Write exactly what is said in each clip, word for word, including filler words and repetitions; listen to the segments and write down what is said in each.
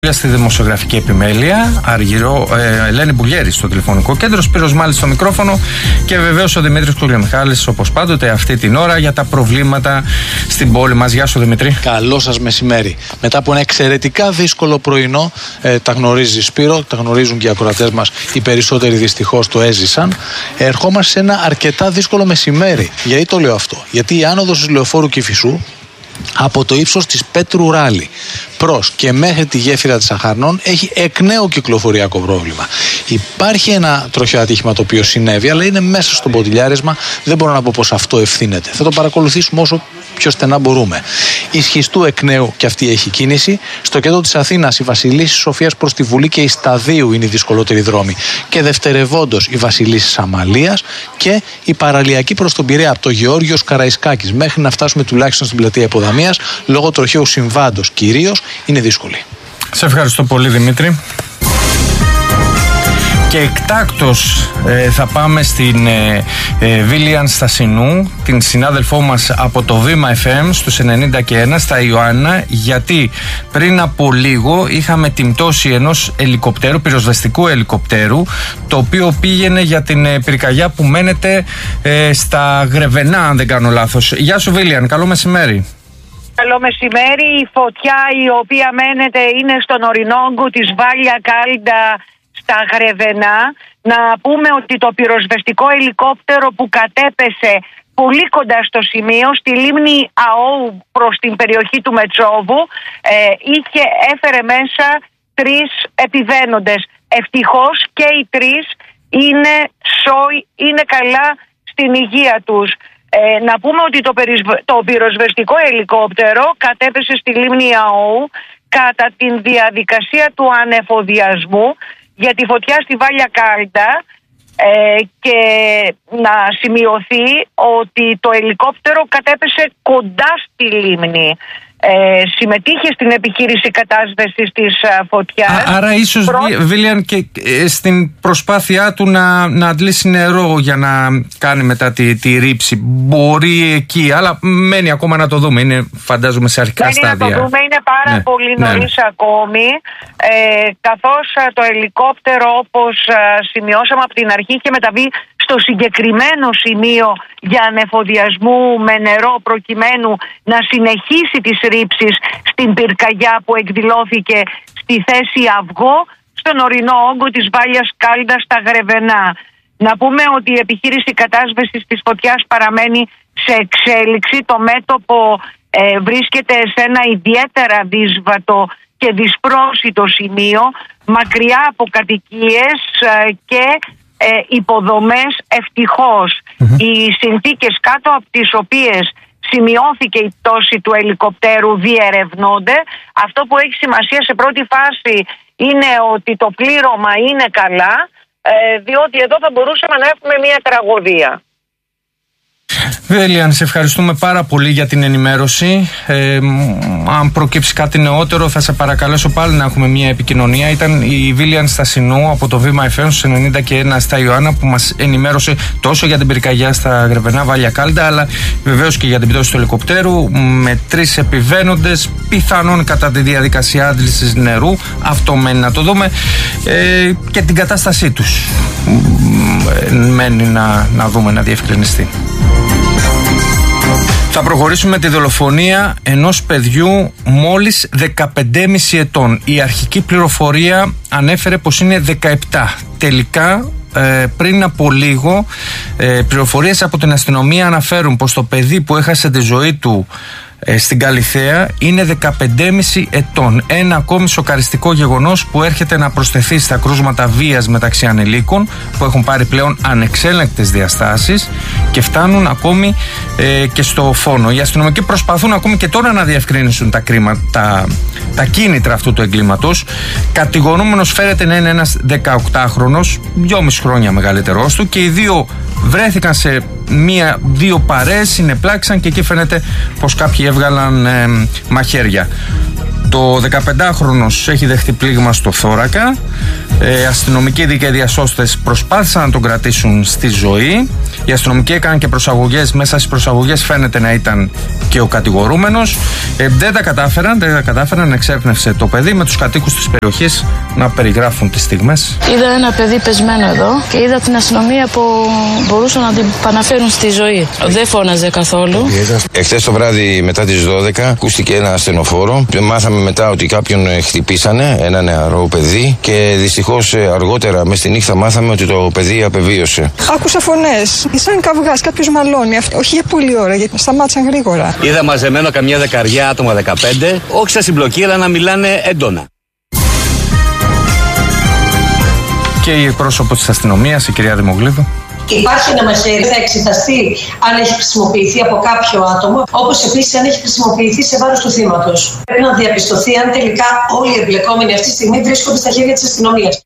Στη δημοσιογραφική επιμέλεια, Αργυρό, ε, Ελένη Μπουλιέρη στο τηλεφωνικό κέντρο, Σπύρος Μάλης στο μικρόφωνο και βεβαίως ο Δημήτρης Κουλιομιχάλης, όπως πάντοτε αυτή την ώρα, για τα προβλήματα στην πόλη μας. Γεια σου, Δημήτρη. Καλό σας μεσημέρι. Μετά από ένα εξαιρετικά δύσκολο πρωινό, ε, τα γνωρίζει Σπύρο, τα γνωρίζουν και οι ακροατές μας, οι περισσότεροι δυστυχώς το έζησαν. Ε, ερχόμαστε σε ένα αρκετά δύσκολο μεσημέρι. Γιατί το λέω αυτό? Γιατί η άνοδος της Λεωφόρου Κηφισού από το ύψος της Πέτρου Ράλη προς και μέχρι τη γέφυρα της Αχαρνών έχει εκ νέου κυκλοφοριακό πρόβλημα. Υπάρχει ένα τροχαίο ατύχημα το οποίο συνέβη, αλλά είναι μέσα στο ποτηλιάρισμα. Δεν μπορώ να πω πως αυτό ευθύνεται. Θα το παρακολουθήσουμε όσο πιο στενά μπορούμε. Η Σχιστού εκ νέου και αυτή έχει κίνηση. Στο κέντρο της Αθήνας, η Βασιλίσσης Σοφίας προς τη Βουλή και η Σταδίου είναι οι δυσκολότεροι δρόμοι. Και δευτερευόντως η Βασιλίσσης Αμαλίας και η παραλιακή προς τον Πειραιά από το Γεώργιος Καραϊσκάκης μέχρι να φτάσουμε τουλάχιστον στην πλατεία Υποδαμίας, λόγω τροχαίου συμβάντος κυρίως, είναι δύσκολη. Σε ευχαριστώ πολύ, Δημήτρη. Και εκτάκτως ε, θα πάμε στην ε, ε, Βίλιαν Στασινού, την συνάδελφό μας από το Βήμα εφ εμ στους ενενήντα και ένα στα Ιωάννα, γιατί πριν από λίγο είχαμε την πτώση ενός ελικοπτέρου, πυροσβεστικού ελικοπτέρου, το οποίο πήγαινε για την ε, πυρκαγιά που μένεται ε, στα Γρεβενά, αν δεν κάνω λάθος. Γεια σου, Βίλιαν, καλό μεσημέρι. Καλό μεσημέρι. Η φωτιά η οποία μένεται είναι στον ορεινόγκο της Βάλια Κάλντα στα Γρεβενά. Να πούμε ότι το πυροσβεστικό ελικόπτερο που κατέπεσε πολύ κοντά στο σημείο, στη λίμνη Αόου προς την περιοχή του Μετσόβου, ε, είχε, έφερε μέσα τρεις επιβαίνοντες. Ευτυχώς και οι τρεις είναι σόι, είναι καλά στην υγεία τους. Ε, να πούμε ότι το, περισβ... το πυροσβεστικό ελικόπτερο κατέπεσε στη λίμνη Αόου κατά τη διαδικασία του ανεφοδιασμού για τη φωτιά στη Βάλια Κάλντα, ε, και να σημειωθεί ότι το ελικόπτερο κατέπεσε κοντά στη λίμνη. Ε, συμμετείχε στην επιχείρηση κατάσβεσης της α, φωτιάς. Α, άρα ίσως, Προ... Βίλιαν, και ε, στην προσπάθειά του να, να αντλήσει νερό για να κάνει μετά τη, τη ρήψη, μπορεί εκεί, αλλά μένει ακόμα να το δούμε. Είναι, φαντάζομαι, σε αρχικά μένει στάδια. Να το δούμε, είναι πάρα ναι, πολύ νωρίς ναι, ναι. ακόμη, ε, καθώς α, το ελικόπτερο, όπως α, σημειώσαμε από την αρχή, είχε μεταβεί στο συγκεκριμένο σημείο για ανεφοδιασμού με νερό, προκειμένου να συνεχίσει τις ρήψεις στην πυρκαγιά που εκδηλώθηκε στη θέση Αυγό στον ορεινό όγκο της Βάλιας Κάλντα στα Γρεβενά. Να πούμε ότι η επιχείρηση κατάσβεσης της φωτιάς παραμένει σε εξέλιξη. Το μέτωπο ε, βρίσκεται σε ένα ιδιαίτερα δύσβατο και δυσπρόσιτο σημείο, μακριά από κατοικίες ε, και ε, υποδομές, ευτυχώς. Mm-hmm. Οι συνθήκες κάτω από τις οποίες σημειώθηκε η πτώση του ελικοπτέρου διερευνώνται. Αυτό που έχει σημασία σε πρώτη φάση είναι ότι το πλήρωμα είναι καλά, ε, διότι εδώ θα μπορούσαμε να έχουμε μια τραγωδία. Βίλιαν, σε ευχαριστούμε πάρα πολύ για την ενημέρωση. Ε, αν προκύψει κάτι νεότερο, θα σε παρακαλέσω πάλι να έχουμε μια επικοινωνία. Ήταν η Βίλιαν Στασινού από το Βήμα εφ εμ στους ενενήντα και ένα στα Ιωάννα, που μας ενημέρωσε τόσο για την πυρκαγιά στα Γρεβενά, Βάλια Κάλντα, αλλά βεβαίως και για την πτώση του ελικοπτέρου με τρεις επιβαίνοντες, πιθανόν κατά τη διαδικασία άντλησης νερού. Αυτό μένει να το δούμε. Ε, και την κατάστασή τους μένει να, να δούμε, να διευκρινιστεί. Θα προχωρήσουμε τη δολοφονία ενός παιδιού μόλις δεκαπέντε και μισό ετών. Η αρχική πληροφορία ανέφερε πως είναι δεκαεπτά. Τελικά, ε, πριν από λίγο, ε, πληροφορίες από την αστυνομία αναφέρουν πως το παιδί που έχασε τη ζωή του ε, στην Καλιθέα είναι δεκαπέντε και μισό ετών. Ένα ακόμη σοκαριστικό γεγονός που έρχεται να προσθεθεί στα κρούσματα βίας μεταξύ ανηλίκων, που έχουν πάρει πλέον ανεξέλεγκτες διαστάσεις και φτάνουν ακόμη ε, και στο φόνο. Οι αστυνομικοί προσπαθούν ακόμη και τώρα να διευκρίνησουν τα, κρίμα, τα, τα κίνητρα αυτού του εγκλήματος. Κατηγορούμενος φέρεται να είναι ένας δεκαοκτάχρονος, δυόμιση χρόνια μεγαλύτερός του, και οι δύο βρέθηκαν σε μία-δύο παρέες, συνεπλάξαν και εκεί φαίνεται πως κάποιοι έβγαλαν ε, μαχαίρια. Το δεκαπεντάχρονος έχει δεχτεί πλήγμα στο θώρακα. Ε, αστυνομικοί και διασώστες προσπάθησαν να τον κρατήσουν στη ζωή. Οι αστυνομικοί έκαναν και προσαγωγές. Μέσα στις προσαγωγές φαίνεται να ήταν και ο κατηγορούμενος. Ε, δεν τα κατάφεραν, δεν τα κατάφεραν, εξέρπνευσε το παιδί με τους κατοίκους της περιοχής να περιγράφουν τις στιγμές. Είδα ένα παιδί πεσμένο εδώ και είδα την αστυνομία που μπορούσαν να την επαναφέρουν στη ζωή. Δεν φώναζε καθόλου. Εχθές το βράδυ μετά τις δώδεκα ακούστηκε ένα ασθενοφόρο. Μάθαμε μετά ότι κάποιον χτυπήσανε, ένα νεαρό παιδί, και δυστυχώς αργότερα μες στη νύχτα μάθαμε ότι το παιδί απεβίωσε. Άκουσα φωνές, σαν καυγάς, κάποιος μαλώνει, όχι για πολλή ώρα, γιατί σταμάτησαν γρήγορα. Είδα μαζεμένο καμιά δεκαριά άτομα, δεκαπέντε, όχι στα συμπλοκή, αλλά να μιλάνε έντονα. Και η εκπρόσωπος της αστυνομίας, η κυρία Δημογλίδου. Υπάρχει ένα μαχαίρι, θα εξεταστεί αν έχει χρησιμοποιηθεί από κάποιο άτομο, όπως επίσης αν έχει χρησιμοποιηθεί σε βάρος του θύματος. Πρέπει να διαπιστωθεί αν τελικά όλοι οι εμπλεκόμενοι αυτή τη στιγμή βρίσκονται στα χέρια της αστυνομίας.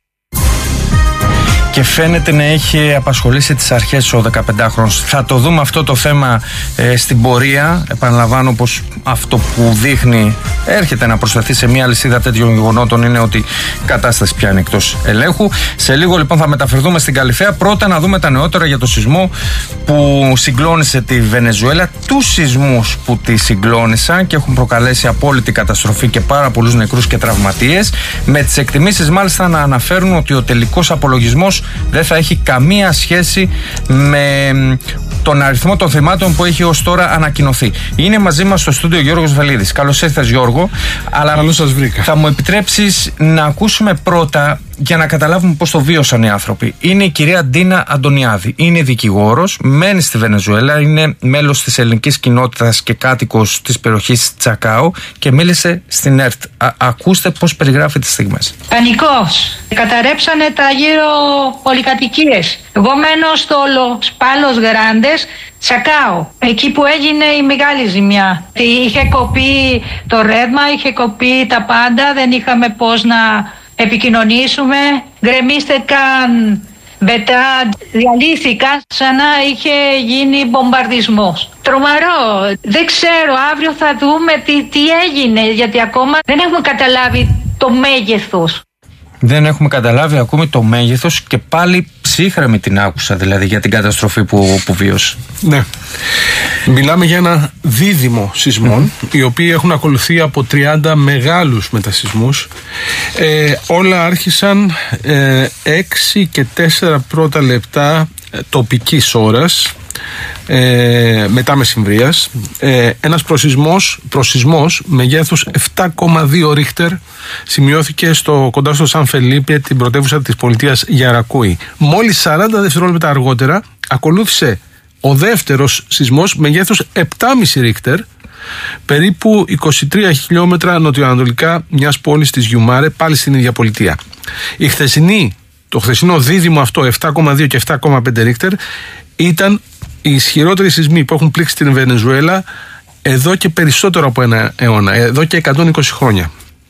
Και φαίνεται να έχει απασχολήσει τις αρχές ο δεκαπεντάχρονος. Θα το δούμε αυτό το θέμα ε, στην πορεία. Επαναλαμβάνω πως αυτό που δείχνει έρχεται να προσταθεί σε μια αλυσίδα τέτοιων γεγονότων είναι ότι η κατάσταση πια είναι εκτός ελέγχου. Σε λίγο λοιπόν θα μεταφερθούμε στην Καλιθέα. Πρώτα να δούμε τα νεότερα για το σεισμό που συγκλώνησε τη Βενεζουέλα. Τους σεισμούς που τη συγκλώνησαν και έχουν προκαλέσει απόλυτη καταστροφή και πάρα πολλούς νεκρούς και τραυματίες. Με τις εκτιμήσεις μάλιστα να αναφέρουν ότι ο τελικός απολογισμός δεν θα έχει καμία σχέση με τον αριθμό των θυμάτων που έχει ως τώρα ανακοινωθεί. Είναι μαζί μας στο στούντιο Γιώργος Βελίδης. Καλώς ήρθες, Γιώργο. Αλλά καλώς σας βρήκα. Θα μου επιτρέψεις να ακούσουμε πρώτα για να καταλάβουμε πώς το βίωσαν οι άνθρωποι. Είναι η κυρία Ντίνα Αντωνιάδη. Είναι δικηγόρος, μένει στη Βενεζουέλα, είναι μέλος της ελληνικής κοινότητας και κάτοικος της περιοχής Τσακάο και μίλησε στην ΕΡΤ. Α, ακούστε πώς περιγράφει τις στιγμές. Πανικός. Καταρρέψανε τα γύρω πολυκατοικίες. Εγώ μένω στο Los Palos Grandes, Τσακάο, εκεί που έγινε η μεγάλη ζημιά. Είχε κοπεί το ρεύμα, είχε κοπεί τα πάντα, δεν είχαμε πώς να επικοινωνήσουμε. Γκρεμίστηκαν μετά, διαλύθηκαν σαν να είχε γίνει μπομπαρδισμός. Τρομερό. Δεν ξέρω, αύριο θα δούμε τι, τι έγινε, γιατί ακόμα δεν έχουμε καταλάβει το μέγεθος. Δεν έχουμε καταλάβει ακόμη το μέγεθος και πάλι ψύχρεμη την άκουσα, δηλαδή, για την καταστροφή που, που βίωσε. Ναι. Μιλάμε για ένα δίδυμο σεισμών, mm-hmm. οι οποίοι έχουν ακολουθεί από τριάντα μεγάλους μετασεισμούς. Ε, όλα άρχισαν ε, έξι και τέσσερα πρώτα λεπτά τοπικής ώρας, ε, μετά μεσημβρίας. Ε, ένας προσεισμός, προσεισμός μεγέθους επτά κόμμα δύο ρίχτερ σημειώθηκε στο, κοντά στο Σαν Φελίπε, την πρωτεύουσα της πολιτείας Γιαρακούι. Μόλις σαράντα δευτερόλεπτα αργότερα ακολούθησε ο δεύτερος σεισμός μεγέθους επτά κόμμα πέντε ρίχτερ, περίπου είκοσι τρία χιλιόμετρα νοτιοανατολικά μιας πόλης της Γιουμάρε, πάλι στην ίδια πολιτεία. Η χθεσινή, το χθεσινό δίδυμο αυτό επτά κόμμα δύο και επτά κόμμα πέντε ρίχτερ ήταν οι ισχυρότεροι σεισμοί που έχουν πλήξει την Βενεζουέλα εδώ και περισσότερο από ένα αιώνα, εδώ και εκατόν είκοσι χρόνια.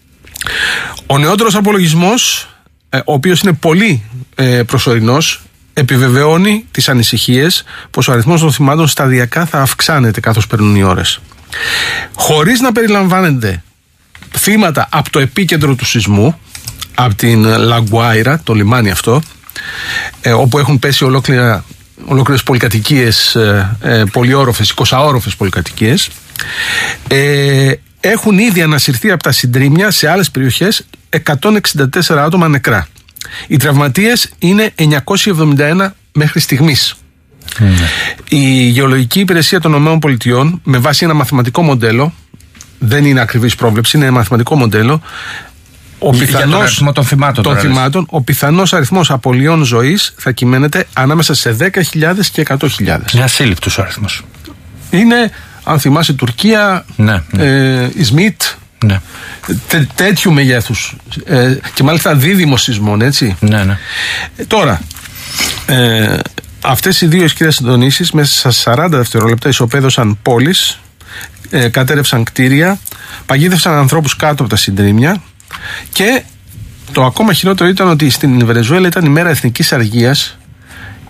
Ο νεότερος απολογισμός, ο οποίος είναι πολύ προσωρινός, επιβεβαιώνει τις ανησυχίες πως ο αριθμός των θυμάτων σταδιακά θα αυξάνεται καθώς περνούν οι ώρες. Χωρίς να περιλαμβάνονται θύματα από το επίκεντρο του σεισμού, από την Λαγκουάιρα, το λιμάνι αυτό, ε, όπου έχουν πέσει ολόκληρα, ολόκληρες πολυκατοικίες, ε, ε, πολυόροφες, εικοσαόροφες πολυκατοικίες, ε, έχουν ήδη ανασυρθεί από τα συντρίμμια σε άλλες περιοχές εκατόν εξήντα τέσσερα άτομα νεκρά. Οι τραυματίες είναι εννιακόσιοι εβδομήντα ένα μέχρι στιγμής. Mm. Η Γεωλογική Υπηρεσία των ΗΠΑ, με βάση ένα μαθηματικό μοντέλο, δεν είναι ακριβής πρόβλεψη, είναι ένα μαθηματικό μοντέλο, ο πιθανός, αριθμό των θυμάτων, των θυμάτων, ο πιθανός αριθμός απολειών ζωής θα κυμαίνεται ανάμεσα σε δέκα χιλιάδες και εκατό χιλιάδες. Είναι ασύλληπτος ο αριθμός. Είναι, αν θυμάσαι, Τουρκία, ναι, ναι. Ε, Ισμίτ, ναι. Τέ, τέτοιου μεγέθους, ε, και μάλιστα δίδυμο σεισμών, έτσι. Ναι, ναι. Ε, τώρα, ε, αυτές οι δύο ισχυρές συντονίσεις μέσα στα σαράντα δευτερόλεπτα ισοπαίδωσαν πόλεις, ε, κατέρευσαν κτίρια, παγίδευσαν ανθρώπους κάτω από τα συντρίμμια. Και το ακόμα χειρότερο ήταν ότι στην Βενεζουέλα ήταν η μέρα εθνικής αργίας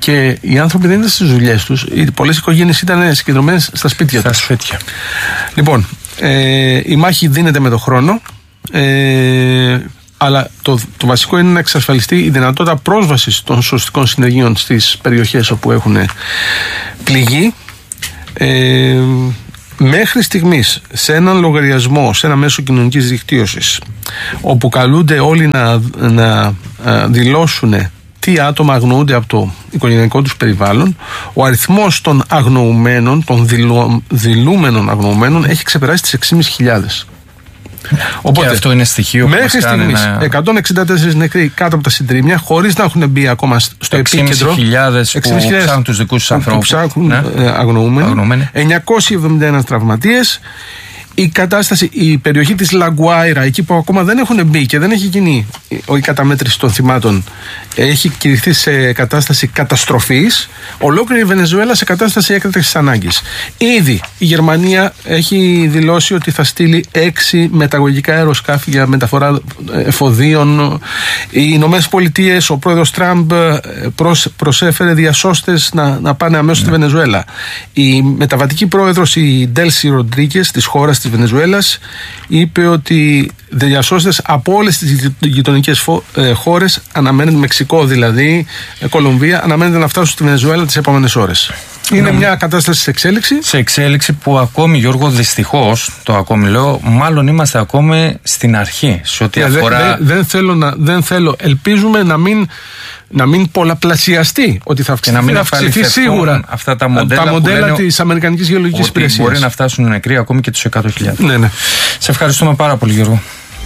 και οι άνθρωποι δεν ήταν στις δουλειές τους. Πολλές οικογένειες ήταν συγκεντρωμένες στα σπίτια στα τους. Σπίτια. Λοιπόν, ε, η μάχη δίνεται με το χρόνο. Ε, αλλά το, το βασικό είναι να εξασφαλιστεί η δυνατότητα πρόσβασης των σωστικών συνεργείων στις περιοχές όπου έχουν πληγεί. Ε, μέχρι στιγμής σε έναν λογαριασμό, σε ένα μέσο κοινωνικής δικτύωσης, όπου καλούνται όλοι να, να δηλώσουν τι άτομα αγνοούνται από το οικογενειακό τους περιβάλλον, ο αριθμός των αγνοουμένων, των δηλω, δηλούμενων αγνοουμένων έχει ξεπεράσει τις έξι χιλιάδες πεντακόσιες. Οπότε, και αυτό είναι στοιχείο που μέχρι στιγμής ένα... εκατόν εξήντα τέσσερις νεκροί κάτω από τα συντρίμμια, χωρίς να έχουν μπει ακόμα στο επίκεντρο. έξι χιλιάδες χιλιάδες που ψάχνουν τους δικούς τους ανθρώπους. Που ψάχνουν ναι. αγνοούμενοι. αγνοούμενοι. εννιακόσιοι εβδομήντα ένα τραυματίες. Η κατάσταση, η περιοχή της Λαγκουάιρα, εκεί που ακόμα δεν έχουν μπει και δεν έχει γίνει η καταμέτρηση των θυμάτων, έχει κηρυχθεί σε κατάσταση καταστροφής. Ολόκληρη η Βενεζουέλα σε κατάσταση έκτακτης ανάγκης. Ήδη η Γερμανία έχει δηλώσει ότι θα στείλει έξι μεταγωγικά αεροσκάφη για μεταφορά εφοδίων. Οι Ηνωμένες Πολιτείες, ο πρόεδρος Τραμπ προσ, προσέφερε διασώστες να, να πάνε αμέσως ναι. στη Βενεζουέλα. Η μεταβατική πρόεδρος, η Ντέλσι Ροντρίγκες, της χώρας της Βενεζουέλας, είπε ότι διασώστες από όλες τις γειτονικές χώρες αναμένεται, Μεξικό δηλαδή, Κολομβία, αναμένεται να φτάσουν στη Βενεζουέλα τις επόμενες ώρες. Είναι mm. μια κατάσταση σε εξέλιξη. Σε εξέλιξη που ακόμη, Γιώργο, δυστυχώς, το ακόμη λέω, μάλλον είμαστε ακόμη στην αρχή. Σε ό,τι yeah, αφορά. Δεν, δεν, δεν, θέλω να, δεν θέλω, ελπίζουμε να μην, να μην πολλαπλασιαστεί, ότι θα αυξηθεί, να μην αυξηθεί σίγουρα αυτά τα μοντέλα, τα μοντέλα της Αμερικανικής Γεωλογικής Υπηρεσίας. Μπορεί να φτάσουν νεκροί ακόμη και τους εκατό χιλιάδες. Ναι, ναι. Σε ευχαριστούμε πάρα πολύ, Γιώργο.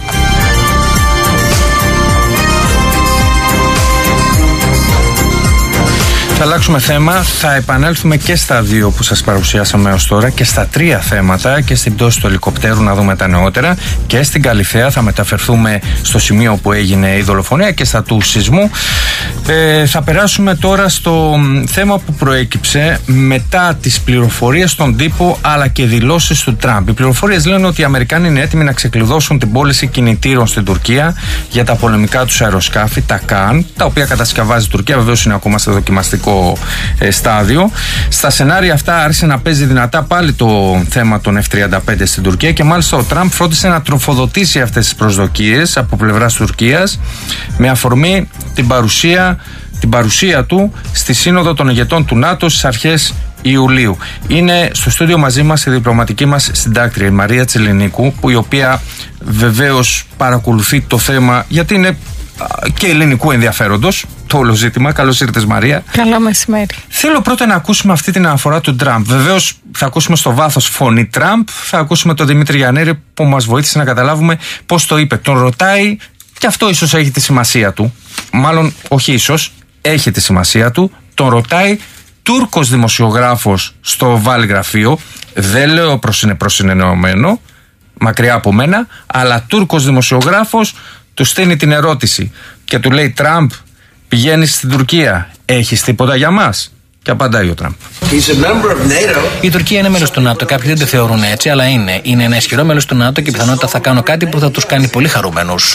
Θα αλλάξουμε θέμα, θα επανέλθουμε και στα δύο που σας παρουσιάσαμε ως τώρα και στα τρία θέματα, και στην πτώση του ελικοπτέρου να δούμε τα νεότερα, και στην Καλιθέα θα μεταφερθούμε στο σημείο που έγινε η δολοφονία και στα του σεισμού. Ε, θα περάσουμε τώρα στο θέμα που προέκυψε μετά τις πληροφορίες στον τύπο αλλά και δηλώσεις του Τραμπ. Οι πληροφορίες λένε ότι οι Αμερικάνοι είναι έτοιμοι να ξεκλειδώσουν την πώληση κινητήρων στην Τουρκία για τα πολεμικά τους αεροσκάφη, τα Καν, τα οποία κατασκευάζει η Τουρκία, βεβαίως είναι ακόμα στο δοκιμαστικό στάδιο. Στα σενάρια αυτά άρχισε να παίζει δυνατά πάλι το θέμα των εφ τριάντα πέντε στην Τουρκία και μάλιστα ο Τραμπ φρόντισε να τροφοδοτήσει αυτές τις προσδοκίες από πλευράς Τουρκίας με αφορμή την παρουσία, την παρουσία του στη Σύνοδο των Ηγετών του ΝΑΤΟ στις αρχές Ιουλίου. Είναι στο στούντιο μαζί μας η διπλωματική μας συντάκτρια, η Μαρία Τσελενίκου, που η οποία βεβαίως παρακολουθεί το θέμα γιατί είναι και ελληνικού ενδιαφέροντος το όλο ζήτημα. Καλώς ήρθες, Μαρία. Καλό μεσημέρι. Θέλω πρώτα να ακούσουμε αυτή την αναφορά του Τραμπ. Βεβαίως θα ακούσουμε στο βάθος φωνή Τραμπ, θα ακούσουμε τον Δημήτρη Γιαννέρη που μας βοήθησε να καταλάβουμε πώς το είπε. Τον ρωτάει και αυτό ίσως έχει τη σημασία του. Μάλλον όχι ίσως, έχει τη σημασία του. Τον ρωτάει Τούρκος δημοσιογράφος στο Βάλι γραφείο. Δεν λέω προς είναι προσυνεννοημένο, μακριά από μένα, αλλά Τούρκος δημοσιογράφος του στέλνει την ερώτηση και του λέει: Τραμπ, πηγαίνεις στην Τουρκία, έχεις τίποτα για μας? Και απαντάει ο Τραμπ. Η Τουρκία είναι μέλος του ΝΑΤΟ. Κάποιοι δεν το θεωρούν έτσι, αλλά είναι. Είναι ένα ισχυρό μέλος του ΝΑΤΟ και πιθανότητα θα κάνω κάτι που θα τους κάνει πολύ χαρούμενους.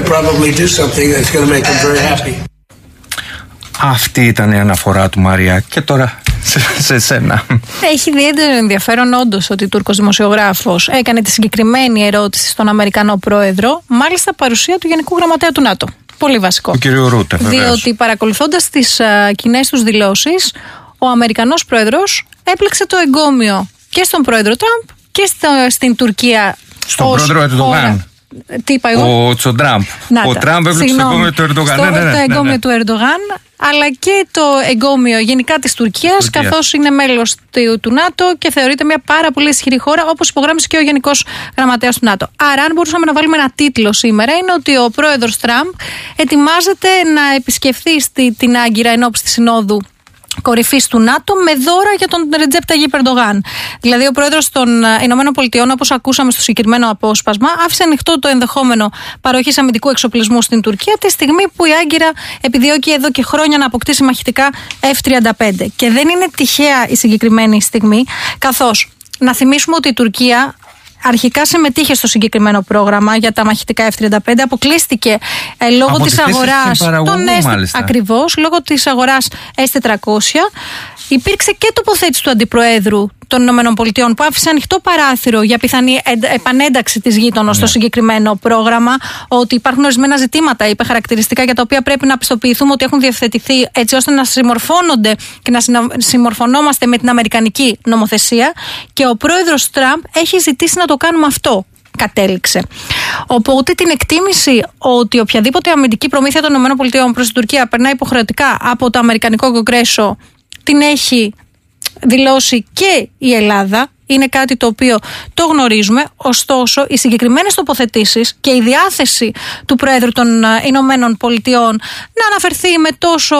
Αυτή ήταν η αναφορά του, Μαρία. Και τώρα σε, σε σένα. Έχει ιδιαίτερο ενδιαφέρον όντως ότι ο Τούρκος δημοσιογράφος έκανε τη συγκεκριμένη ερώτηση στον Αμερικανό πρόεδρο, μάλιστα παρουσία του Γενικού Γραμματέα του ΝΑΤΟ. Πολύ βασικό. Του κ. Ρούτε, βεβαίως. Διότι παρακολουθώντας τις κοινές τους δηλώσεις, ο Αμερικανός πρόεδρος έπλεξε το εγκόμιο και στον πρόεδρο Τραμπ και στο, στην Τουρκία. Στον πρόεδρο Ερντογάν. Τι είπα εγώ? Ο Τσοντράμπ. Ο Τραμπ έπλεξε το εγκόμιο του Ερντογάν. Στο, ναι, ναι, ναι, το εγκόμιο ναι, ναι. του Ερντογάν, αλλά και το εγκόμιο γενικά της Τουρκίας, Τουρκία. καθώς είναι μέλος του, του ΝΑΤΟ και θεωρείται μια πάρα πολύ ισχυρή χώρα, όπως υπογράμμισε και ο Γενικός Γραμματέας του ΝΑΤΟ. Άρα, αν μπορούσαμε να βάλουμε ένα τίτλο σήμερα, είναι ότι ο πρόεδρος Τραμπ ετοιμάζεται να επισκεφθεί στη, την Άγκυρα ενόψει της Συνόδου κορυφής του ΝΑΤΟ με δώρα για τον Ρετζέπ Ταγίπ Ερντογάν. Δηλαδή, ο πρόεδρος των Ηνωμένων Πολιτειών, όπως ακούσαμε στο συγκεκριμένο απόσπασμα, άφησε ανοιχτό το ενδεχόμενο παροχής αμυντικού εξοπλισμού στην Τουρκία, τη στιγμή που η Άγκυρα επιδιώκει εδώ και χρόνια να αποκτήσει μαχητικά εφ τριάντα πέντε. Και δεν είναι τυχαία η συγκεκριμένη στιγμή, καθώς να θυμίσουμε ότι η Τουρκία αρχικά συμμετείχε στο συγκεκριμένο πρόγραμμα για τα μαχητικά εφ τριάντα πέντε, αποκλείστηκε ε, λόγω της αγοράς των S, ακριβώς, λόγω της αγοράς ες τετρακόσια. Υπήρξε και τοποθέτηση του Αντιπροέδρου των ΗΠΑ που άφησε ανοιχτό παράθυρο για πιθανή επανένταξη της γείτονος ναι. στο συγκεκριμένο πρόγραμμα, ότι υπάρχουν ορισμένα ζητήματα, είπε, χαρακτηριστικά για τα οποία πρέπει να πιστοποιηθούμε ότι έχουν διευθετηθεί έτσι ώστε να συμμορφώνονται και να συμμορφωνόμαστε με την αμερικανική νομοθεσία, και ο πρόεδρος Τραμπ έχει ζητήσει να το κάνουμε αυτό. Κατέληξε. Οπότε την εκτίμηση ότι οποιαδήποτε αμυντική προμήθεια των ΗΠΑ προς την Τουρκία περνάει υποχρεωτικά από το Αμερικανικό Κογκρέσο την έχει δηλώσει και η Ελλάδα. Είναι κάτι το οποίο το γνωρίζουμε, ωστόσο οι συγκεκριμένες τοποθετήσεις και η διάθεση του Προέδρου των Ηνωμένων Πολιτειών να αναφερθεί με τόσο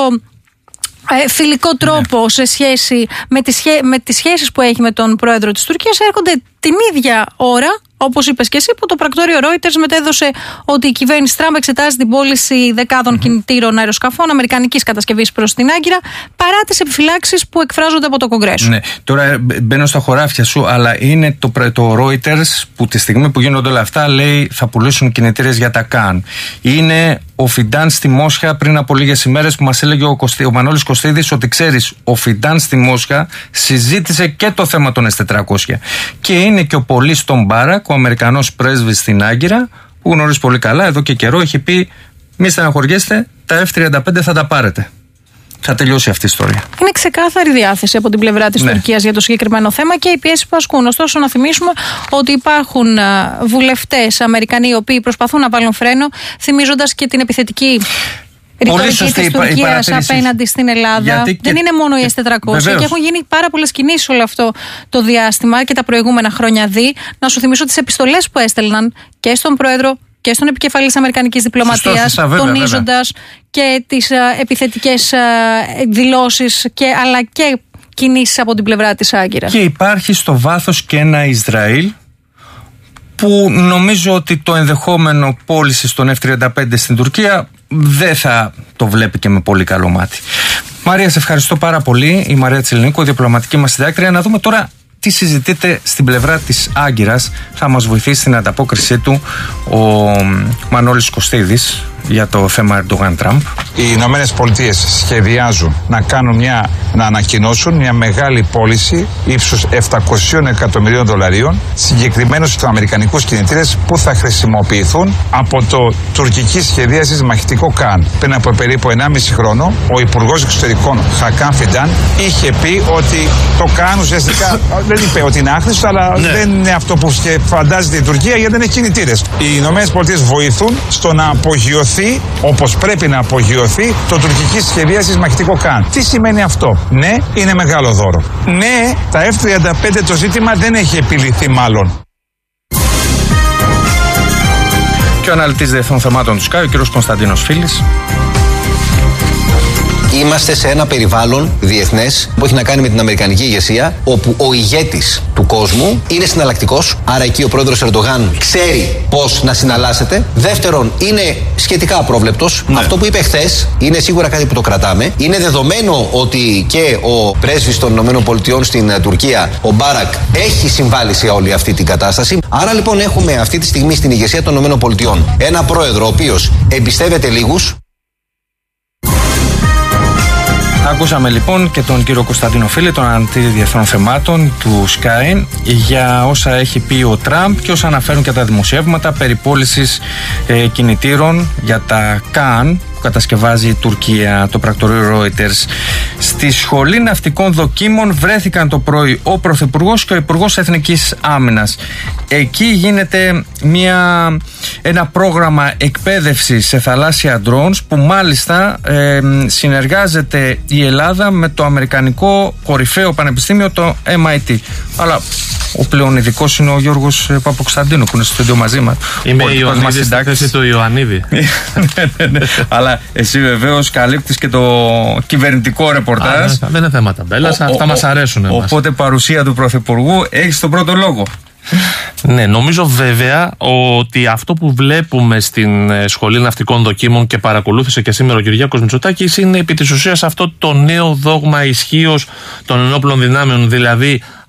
ε, φιλικό τρόπο ναι. σε σχέση με τις, με τις σχέσεις που έχει με τον Πρόεδρο της Τουρκίας έρχονται την ίδια ώρα, όπως είπες και εσύ, που το πρακτόριο Reuters μετέδωσε ότι η κυβέρνηση Τραμπ εξετάζει την πώληση δεκάδων mm-hmm. κινητήρων αεροσκαφών αμερικανικής κατασκευής προς την Άγκυρα, παρά τις επιφυλάξεις που εκφράζονται από το Κογκρέσο. Ναι, τώρα μπαίνω στα χωράφια σου, αλλά είναι το, το Reuters που τη στιγμή που γίνονται όλα αυτά λέει θα πουλήσουν κινητήρες για τα Καν. Είναι ο Φιντάν στη Μόσχα πριν από λίγες ημέρες που μας έλεγε ο, Κωστή, ο Μανώλης Κωστίδης ότι ξέρεις, ο Φιντάν στη Μόσχα συζήτησε και το θέμα των ες τετρακόσια. Και είναι και ο Πολύς τον Μπάρακ, ο Αμερικανός πρέσβης στην Άγκυρα, που γνωρίζει πολύ καλά, εδώ και καιρό έχει πει: μη στεναχωριέστε, τα εφ τριάντα πέντε θα τα πάρετε. Θα τελειώσει αυτή η ιστορία. Είναι ξεκάθαρη διάθεση από την πλευρά της ναι. Τουρκίας για το συγκεκριμένο θέμα και οι πιέσεις που ασκούν. Ωστόσο, να θυμίσουμε ότι υπάρχουν βουλευτές Αμερικανοί οι οποίοι προσπαθούν να βάλουν φρένο, θυμίζοντας και την επιθετική ρητορική της Τουρκίας απέναντι στην Ελλάδα. Και... Δεν είναι μόνο οι ες τετρακόσια βεβαίως. Και έχουν γίνει πάρα πολλές κινήσεις όλο αυτό το διάστημα και τα προηγούμενα χρόνια δι. Να σου θυμίσω τις επιστολές που έστελναν και στον Πρόεδρο και στον επικεφαλής Αμερικανικής Διπλωματίας, τονίζοντας και τις α, επιθετικές α, δηλώσεις και, αλλά και κινήσεις από την πλευρά της Άγκυρας. Και υπάρχει στο βάθος και ένα Ισραήλ που νομίζω ότι το ενδεχόμενο πώληση των εφ τριάντα πέντε στην Τουρκία δεν θα το βλέπει και με πολύ καλό μάτι. Μαρία, σε ευχαριστώ πάρα πολύ. Η Μαρία Τσιλινίκου, διπλωματική μας συντάκτρια. Να δούμε τώρα τι συζητείται στην πλευρά της Άγκυρας. Θα μας βοηθήσει στην ανταπόκρισή του ο Μανώλης Κωστίδης για το θέμα Ερντογάν-Τραμπ. Οι Ηνωμένες Πολιτείες σχεδιάζουν να κάνουν μια, να ανακοινώσουν μια μεγάλη πώληση ύψους επτακόσια εκατομμυρίων δολαρίων συγκεκριμένους αμερικανικούς κινητήρες που θα χρησιμοποιηθούν από το τουρκική σχεδίαση μαχητικό Καν. Πριν από περίπου ενάμιση χρόνο, ο Υπουργός Εξωτερικών Χακάν Φιντάν είχε πει ότι το Καν ουσιαστικά δεν είπε ότι είναι άχρηστο, αλλά ναι. δεν είναι αυτό που φαντάζεται η Τουρκία γιατί δεν έχει κινητήρες. Οι Ηνωμένες Πολιτείες βοηθούν στο να απογειωθεί, όπως πρέπει να απογειωθεί, το τουρκική σχεδίαση μαχητικό Καν. Τι σημαίνει αυτό? Ναι, είναι μεγάλο δώρο. Ναι, τα εφ τριάντα πέντε το ζήτημα δεν έχει επιληθεί μάλλον. Και ο αναλυτής διεθνών θεμάτων του ΣΚΑΙ, ο κ. Κωνσταντίνος Φίλης. Είμαστε σε ένα περιβάλλον διεθνές που έχει να κάνει με την αμερικανική ηγεσία, όπου ο ηγέτης του κόσμου είναι συναλλακτικός. Άρα εκεί ο πρόεδρος Ερντογάν ξέρει πώς να συναλλάσσεται. Δεύτερον, είναι σχετικά απρόβλεπτος. Ναι. Αυτό που είπε χθες είναι σίγουρα κάτι που το κρατάμε. Είναι δεδομένο ότι και ο πρέσβης των ΗΠΑ στην Τουρκία, ο Μπάρακ, έχει συμβάλει σε όλη αυτή την κατάσταση. Άρα λοιπόν έχουμε αυτή τη στιγμή στην ηγεσία των ΗΠΑ ένα πρόεδρο ο οποίος εμπιστεύεται λίγους. Ακούσαμε λοιπόν και τον κύριο Κωνσταντίνο Φίλη, τον αναλυτή διεθνών θεμάτων του Sky, για όσα έχει πει ο Τραμπ και όσα αναφέρουν και τα δημοσιεύματα περί πώλησης ε, κινητήρων για τα Καν που κατασκευάζει η Τουρκία, το πρακτορείο Reuters. Στη Σχολή Ναυτικών Δοκίμων βρέθηκαν το πρωί ο Πρωθυπουργός και ο Υπουργός Εθνικής Άμυνας. Εκεί γίνεται μια, ένα πρόγραμμα εκπαίδευσης σε θαλάσσια drones που μάλιστα ε, συνεργάζεται η Ελλάδα με το αμερικανικό κορυφαίο πανεπιστήμιο, το εμ άι τι. Αλλά ο πλέον ειδικός είναι ο Γιώργος Παποκωνσταντίνου που είναι στο στούντιο μαζί μας. Είμαι η Ιωαννίδη στη θέση του Ιωαννίδη. ναι, ναι, ναι. Αλλά εσύ βεβαίως καλύπτεις και το κυβερνητικό ρεπορτάζ. Α, δεν είναι θέμα ταμπέλας, αυτά μας αρέσουν εμάς. Οπότε παρουσία του Πρωθυπουργού, έχεις τον πρώτο λόγο. Ναι, νομίζω βέβαια ότι αυτό που βλέπουμε στην Σχολή Ναυτικών Δοκίμων και παρακολούθησε και σήμερα ο Κυριάκος Μητσοτάκης είναι επί της ουσίας αυτό το νέο δόγμα ισχύως των ενόπλων δυνάμεων. Δηλαδή,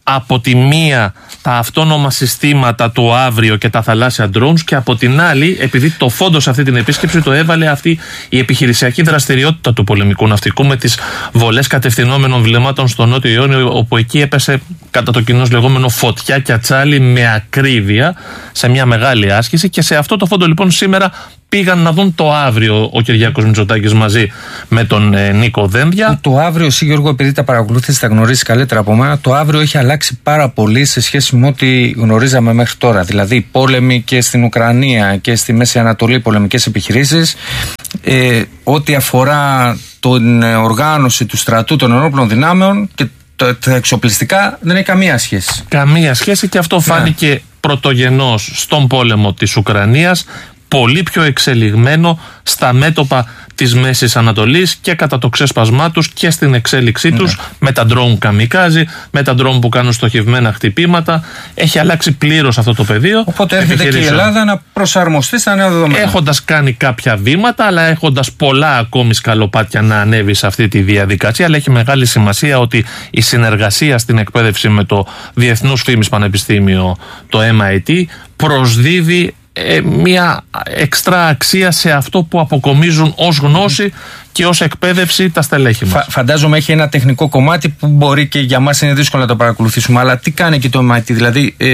από τη μία τα αυτόνομα συστήματα του αύριο και τα θαλάσσια drones, και από την άλλη, επειδή το φόντο σε αυτή την επίσκεψη το έβαλε αυτή η επιχειρησιακή δραστηριότητα του πολεμικού ναυτικού με τις βολές κατευθυνόμενων βλεμμάτων στο Νότιο Ιόνιο, όπου εκεί έπεσε κατά το κοινώς λεγόμενο φωτιά και ατσάλι με ακρίβεια σε μια μεγάλη άσκηση, και σε αυτό το φόντο λοιπόν σήμερα πήγαν να δουν το αύριο ο Κυριάκος Μητσοτάκης μαζί με τον ε, Νίκο Δένδια. Το αύριο, εσύ Γιώργο, επειδή τα παρακολούθησες, τα γνωρίζεις καλύτερα από μένα, το αύριο έχει αλλάξει πάρα πολύ σε σχέση με ό,τι γνωρίζαμε μέχρι τώρα. Δηλαδή, πόλεμοι και στην Ουκρανία και στη Μέση Ανατολή, πολεμικές επιχειρήσεις. Ε, ό,τι αφορά την οργάνωση του στρατού των ενόπλων δυνάμεων και τα εξοπλιστικά δεν έχει καμία σχέση. Καμία σχέση, και αυτό φάνηκε ναι. πρωτογενώς στον πόλεμο της Ουκρανίας, πολύ πιο εξελιγμένο στα μέτωπα της Μέσης Ανατολής και κατά το ξέσπασμά τους και στην εξέλιξή τους, ναι. με τα ντρόουν καμικάζι, με τα ντρόουν που κάνουν στοχευμένα χτυπήματα. Έχει αλλάξει πλήρως αυτό το πεδίο. Οπότε έρχεται και η Ελλάδα να προσαρμοστεί στα νέα δεδομένα. Έχοντας κάνει κάποια βήματα, αλλά έχοντας πολλά ακόμη σκαλοπάτια να ανέβει σε αυτή τη διαδικασία. Αλλά έχει μεγάλη σημασία ότι η συνεργασία στην εκπαίδευση με το Διεθνούς Φήμης Πανεπιστήμιο, το εμ άι τι, προσδίδει Ε, μια εξτρά αξία σε αυτό που αποκομίζουν ως γνώση και ως εκπαίδευση τα στελέχη μας. Φα, φαντάζομαι έχει ένα τεχνικό κομμάτι που μπορεί και για μας είναι δύσκολο να το παρακολουθήσουμε, αλλά τι κάνει και το εμ άι τι, δηλαδή ε,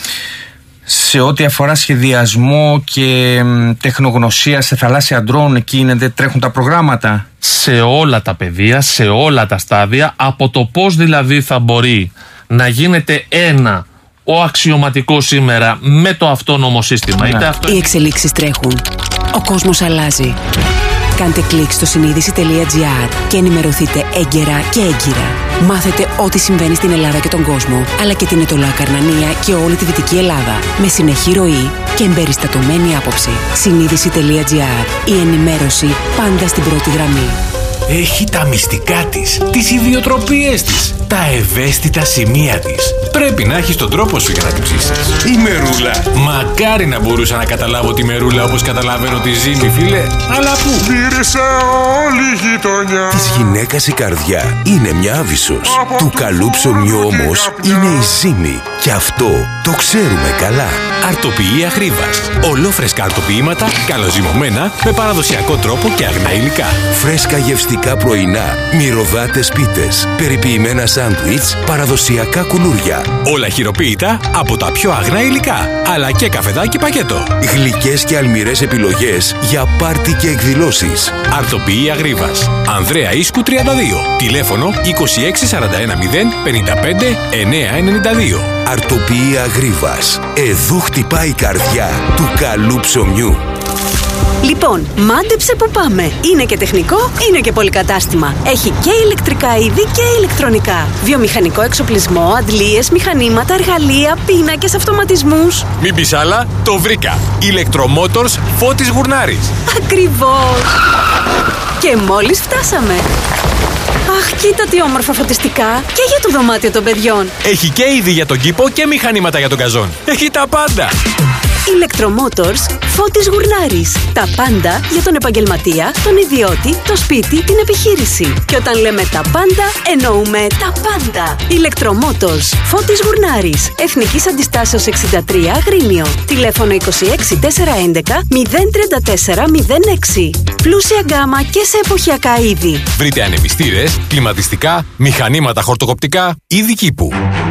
σε ό,τι αφορά σχεδιασμό και ε, τεχνογνωσία σε θαλάσσια ντρόουν, εκεί είναι, τρέχουν τα προγράμματα? Σε όλα τα πεδία, σε όλα τα στάδια, από το πώς δηλαδή θα μπορεί να γίνεται ένα ο αξιωματικός σήμερα με το αυτόνομο σύστημα. Ναι. Αυτό... Οι εξελίξεις τρέχουν. Ο κόσμος αλλάζει. Κάντε κλικ στο συνείδηση τελεία τζι άρ και ενημερωθείτε έγκαιρα και έγκυρα. Μάθετε ό,τι συμβαίνει στην Ελλάδα και τον κόσμο, αλλά και την Αιτωλοακαρνανία και όλη τη Δυτική Ελλάδα. Με συνεχή ροή και εμπεριστατωμένη άποψη. συνείδηση τελεία τζι άρ. Η ενημέρωση πάντα στην πρώτη γραμμή. Έχει τα μυστικά της, τις ιδιοτροπίες της, τα ευαίσθητα σημεία της. Πρέπει να έχεις τον τρόπο σου για να την ψήσεις. Η μερούλα. Μακάρι να μπορούσα να καταλάβω τη μερούλα όπως καταλαβαίνω τη ζύμη, φίλε. Αλλά πού? Μύρισε όλη η γειτονιά. Της γυναίκας η καρδιά είναι μια άβυσσος. Του καλού ψωμιού όμως είναι η ζύμη. Και αυτό το ξέρουμε καλά. Αρτοποιεία Γρίβας. Ολόφρεσκα αρτοποιήματα, καλοζυμωμένα, με παραδοσιακό τρόπο και αγνά υλικά. Φρέσκα γευστικά πρωινά, μυρωδάτες πίτες, περιποιημένα σάντουιτς, παραδοσιακά κουλούρια. Όλα χειροποίητα από τα πιο αγνά υλικά, αλλά και καφεδάκι πακέτο. Γλυκές και αλμυρές επιλογές για πάρτι και εκδηλώσεις. Αρτοποιεία Γρίβας. Ανδρέα Ίσκου τριάντα δύο. Τηλέφωνο είκοσι έξι σαράντα ένα μηδέν πενήντα πέντε εννιακόσια ενενήντα δύο. Αρτοποιεία Γρίβας. Εδώ χτυπάει η καρδιά του καλού ψωμιού. Λοιπόν, μάντεψε που πάμε. Είναι και τεχνικό, είναι και πολυκατάστημα. Έχει και ηλεκτρικά είδη και ηλεκτρονικά. Βιομηχανικό εξοπλισμό, αντλίες, μηχανήματα, εργαλεία, πίνακες, αυτοματισμούς. Μην πεις άλλα, το βρήκα. Ηλεκτρομότορς Φώτης Γουρνάρης. Ακριβώς. Και μόλις φτάσαμε. Αχ, κοίτα τι όμορφα φωτιστικά. Και για το δωμάτιο των παιδιών. Έχει και είδη για τον κήπο και μηχανήματα για τον καζόν. Έχει τα πάντα. Electromotors Φώτης Γουρνάρης. Τα πάντα για τον επαγγελματία, τον ιδιώτη, το σπίτι, την επιχείρηση. Και όταν λέμε τα πάντα, εννοούμε τα πάντα. Electromotors Φώτης Γουρνάρης. Εθνικής Αντιστάσεως εξήντα τρία Αγρίνιο. Τηλέφωνο είκοσι έξι τετρακόσια έντεκα μηδέν τριάντα τέσσερα μηδέν έξι. Πλούσια γκάμα και σε εποχιακά είδη. Βρείτε ανεμιστήρες, κλιματιστικά, μηχανήματα χορτοκοπτικά, είδη κήπου.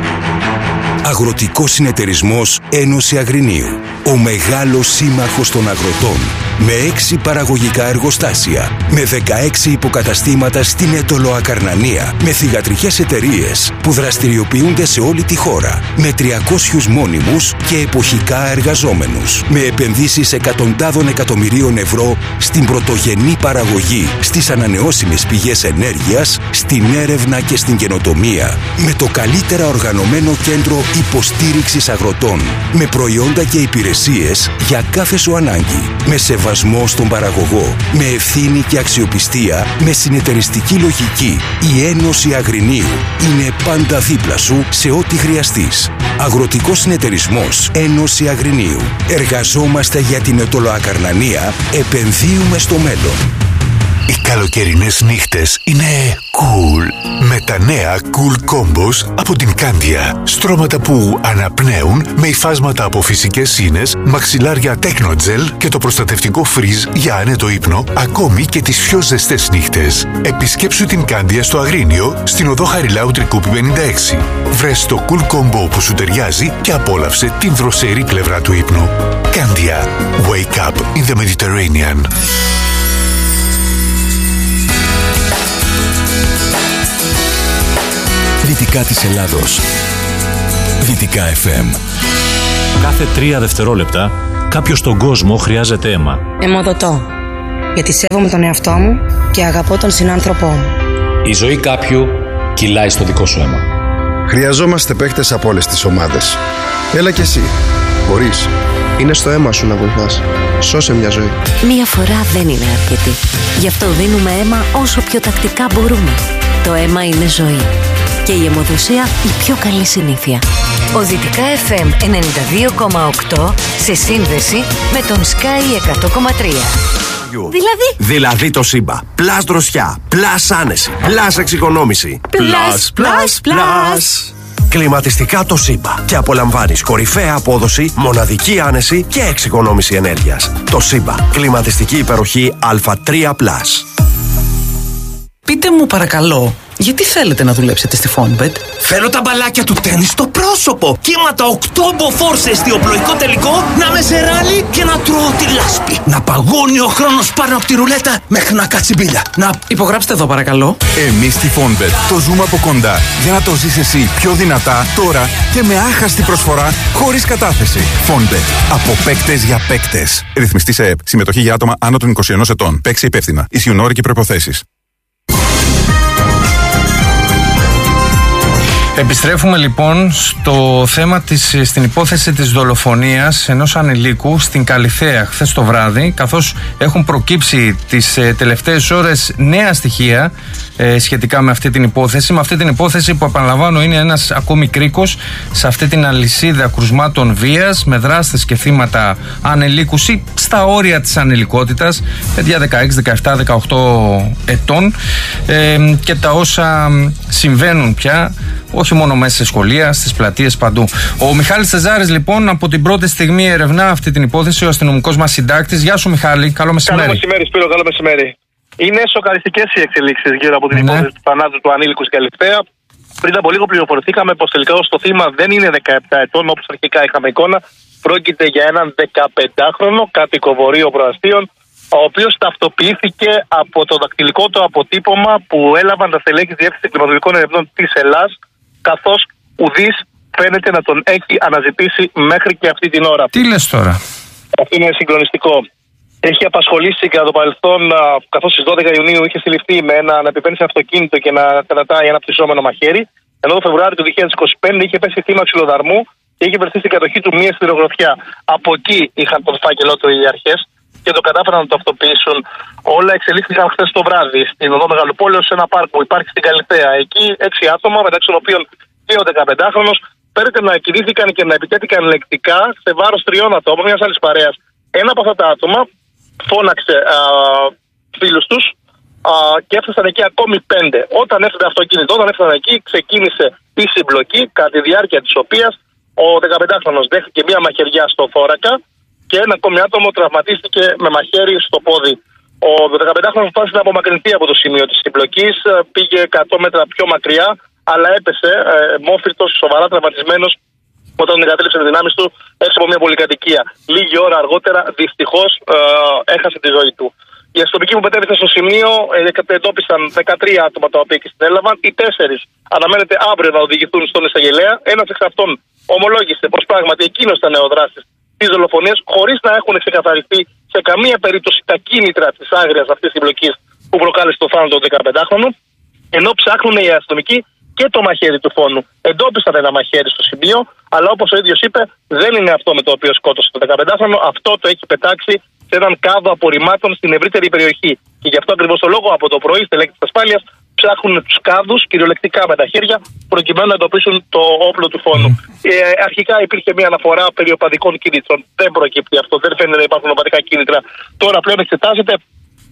Αγροτικός Συνεταιρισμός Ένωση Αγρινίου. Ο μεγάλος σύμμαχος των αγροτών. Με έξι παραγωγικά εργοστάσια. Με δεκαέξι υποκαταστήματα στην Αιτωλοακαρνανία. Με θυγατρικές εταιρείες που δραστηριοποιούνται σε όλη τη χώρα. Με τριακόσιους μόνιμους και εποχικά εργαζόμενους. Με επενδύσεις εκατοντάδων εκατομμυρίων ευρώ στην πρωτογενή παραγωγή, στις ανανεώσιμες πηγές ενέργειας, στην έρευνα και στην καινοτομία. Με το καλύτερα οργανωμένο κέντρο υποστήριξης αγροτών. Με προϊόντα και υπηρεσίες για κάθε σου ανάγκη. Με σεβασμό στον παραγωγό. Με ευθύνη και αξιοπιστία. Με συνεταιριστική λογική. Η Ένωση Αγρινίου είναι πάντα δίπλα σου σε ό,τι χρειαστείς. Αγροτικός Συνεταιρισμός Ένωση Αγρινίου. Εργαζόμαστε για την Αιτωλοακαρνανία. Επενδύουμε στο μέλλον. Οι καλοκαιρινές νύχτες είναι cool με τα νέα Cool Combos από την Candia. Στρώματα που αναπνέουν με υφάσματα από φυσικές σύνες, μαξιλάρια Technogel και το προστατευτικό Freeze για άνετο ύπνο, ακόμη και τις πιο ζεστές νύχτες. Επισκέψου την Candia στο Αγρίνιο, στην οδό Χαριλάου Τρικούπη πενήντα έξι. Βρες το Cool Combo που σου ταιριάζει και απόλαυσε την δροσερή πλευρά του ύπνου. Candia. Wake up in the Mediterranean. Δυτικά της Ελλάδος. Δυτικά εφ εμ. Κάθε τρία δευτερόλεπτα κάποιος στον κόσμο χρειάζεται αίμα. Αιμοδοτώ. Γιατί σέβομαι τον εαυτό μου και αγαπώ τον συνάνθρωπό μου. Η ζωή κάποιου κυλάει στο δικό σου αίμα. Χρειαζόμαστε παίκτες από όλες τις ομάδες. Έλα κι εσύ. Μπορείς. Είναι στο αίμα σου να βοηθάς. Σώσε μια ζωή. Μία φορά δεν είναι αρκετή. Γι' αυτό δίνουμε αίμα όσο πιο τακτικά μπορούμε. Το αίμα είναι ζωή. Και η αιμοδοσία η πιο καλή συνήθεια. Ο Δυτικά εφ εμ ενενήντα δύο κόμμα οκτώ σε σύνδεση με τον Sky εκατό κόμμα τρία. Δηλαδή? Δηλαδή το Σύμπα. Πλάς δροσιά, πλάς άνεση, πλάς εξοικονόμηση. Πλάς, πλάς, πλάς. Κλιματιστικά το Σύμπα. Και απολαμβάνεις κορυφαία απόδοση, μοναδική άνεση και εξοικονόμηση ενέργειας. Το Σύμπα. Κλιματιστική υπεροχή Α τρία πλας. Πείτε μου παρακαλώ, γιατί θέλετε να δουλέψετε στη Fonbet? Θέλω τα μπαλάκια του τέννις στο πρόσωπο. Κύματα οκτώ μποφόρ σε εστιοπλοϊκό τελικό, να με σε ράλι και να τρώω τη λάσπη. Να παγώνει ο χρόνος πάνω από τη ρουλέτα μέχρι να κάτσει μπίλια. Να υπογράψτε εδώ παρακαλώ. Εμείς στη Fonbet το ζούμε από κοντά για να το ζεις εσύ πιο δυνατά τώρα και με άχαστη προσφορά χωρίς κατάθεση. Fonbet. Από παίκτες για παίκτες. Ρυθμιστή σε ΕΠ. Συμμετοχή για άτομα άνω των είκοσι ενός ετών. Παίξει υπεύθυνα. Ισχύουν όροι και προϋποθέσεις. Επιστρέφουμε λοιπόν στο θέμα της, στην υπόθεση της δολοφονίας ενός ανηλίκου στην Καλιθέα χθες το βράδυ, καθώς έχουν προκύψει τις ε, τελευταίες ώρες νέα στοιχεία ε, σχετικά με αυτή την υπόθεση. Με αυτή την υπόθεση που, επαναλαμβάνω, είναι ένας ακόμη κρίκος σε αυτή την αλυσίδα κρουσμάτων βίας με δράστες και θύματα ανηλίκους ή στα όρια της ανηλικότητας, παιδιά δεκαέξι, δεκαεπτά, δεκαοκτώ ετών, ε, και τα όσα συμβαίνουν πια όχι μόνο μέσα σε σχολεία, στις πλατείες, παντού. Ο Μιχάλης Τσεζάρης, λοιπόν, από την πρώτη στιγμή ερευνά αυτή την υπόθεση, ο αστυνομικός μας συντάκτης. Γεια σου, Μιχάλη. Καλό μεσημέρι. Καλό μεσημέρι, Σπύρο. Καλό μεσημέρι. Είναι σοκαριστικές οι εξελίξεις γύρω από την ναι. υπόθεση του θανάτου του ανήλικου στην Καλιθέα. Πριν από λίγο πληροφορηθήκαμε πως τελικά το θύμα δεν είναι δεκαεπτά ετών, όπως αρχικά είχαμε εικόνα. Πρόκειται για έναν δεκαπεντάχρονο κάτοικο Βορείου Προαστίων, ο οποίος ταυτοποιήθηκε από το δακτυλικό του αποτύπωμα που έλαβαν τα στελέχη της Διεύθυνσης Κλιματολογικών Ερευνών της Ελλάς, καθώς ουδής φαίνεται να τον έχει αναζητήσει μέχρι και αυτή την ώρα. Τι λες τώρα? Αυτό είναι συγκλονιστικό. Έχει απασχολήσει κατά το παρελθόν, καθώς στις δώδεκα Ιουνίου είχε συλληφθεί με ένα, να επιβαίνει σε αυτοκίνητο και να κρατάει ένα πτυσσόμενο μαχαίρι, ενώ το Φεβρουάριο του δύο χιλιάδες είκοσι πέντε είχε πέσει θύμα ξυλοδαρμού και είχε βρεθεί στην κατοχή του μία σιδηρογροθιά. Από εκεί είχαν τον φάκελό του οι αρχές και το κατάφεραν να το αυτοποιήσουν. Όλα εξελίχθηκαν χθες το βράδυ στην οδό Μεγαλοπόλεως, σε ένα πάρκο που υπάρχει στην Καλιθέα. Εκεί έξι άτομα, μεταξύ των οποίων και ο δεκαπεντάχρονος, φέρεται να κηρύχθηκαν και να επιτέθηκαν λεκτικά σε βάρος τριών ατόμων μιας άλλης παρέας. Ένα από αυτά τα άτομα φώναξε α, φίλους τους α, και έφτασαν εκεί ακόμη πέντε. Όταν έφτασε το αυτοκίνητο, όταν έφτασαν εκεί, ξεκίνησε η συμπλοκή, κατά τη διάρκεια της οποίας ο δεκαπεντάχρονος δέχτηκε μία μαχαιριά στο θώρακα και ένα ακόμη άτομο τραυματίστηκε με μαχαίρι στο πόδι. Ο δεκαπεντάχρονος προσπάθησε να απομακρυνθεί από το σημείο της συμπλοκής, πήγε εκατό μέτρα πιο μακριά, αλλά έπεσε ε, μόφυρτος, σοβαρά τραυματισμένος, όταν εγκατέλειψε τις δυνάμεις του έξω από μια πολυκατοικία. Λίγη ώρα αργότερα, δυστυχώς, ε, έχασε τη ζωή του. Οι αστυνομικοί που μετέβησαν στο σημείο ε, εντόπισαν δεκατρία άτομα τα οποία και συνέλαβαν. Οι τέσσερις αναμένεται αύριο να οδηγηθούν στον εισαγγελέα. Ένας εξ αυτών ομολόγησε πως πράγματι εκείνος ήταν ο δράστης της δολοφονίας, χωρίς να έχουν ξεκαθαριστεί σε καμία περίπτωση τα κίνητρα της άγριας αυτής της συμπλοκής που προκάλεσε το θάνατο του δεκαπεντάχρονου. Ενώ ψάχνουν οι αστυνομικοί και το μαχαίρι του φόνου. Εντόπισαν ένα μαχαίρι στο σημείο, αλλά όπως ο ίδιος είπε, δεν είναι αυτό με το οποίο σκότωσε το δεκαπεντάχρονο. Αυτό το έχει πετάξει σε έναν κάδο απορριμμάτων στην ευρύτερη περιοχή. Και γι' αυτό ακριβώς το λόγο από το πρωί στελέχη της ασφάλειας ψάχνουν τους κάδους κυριολεκτικά με τα χέρια, προκειμένου να εντοπίσουν το όπλο του φόνου. Mm. Ε, αρχικά υπήρχε μια αναφορά περί οπαδικών κίνητρων. Δεν προκύπτει αυτό, δεν φαίνεται να υπάρχουν οπαδικά κίνητρα. Τώρα πλέον εξετάζεται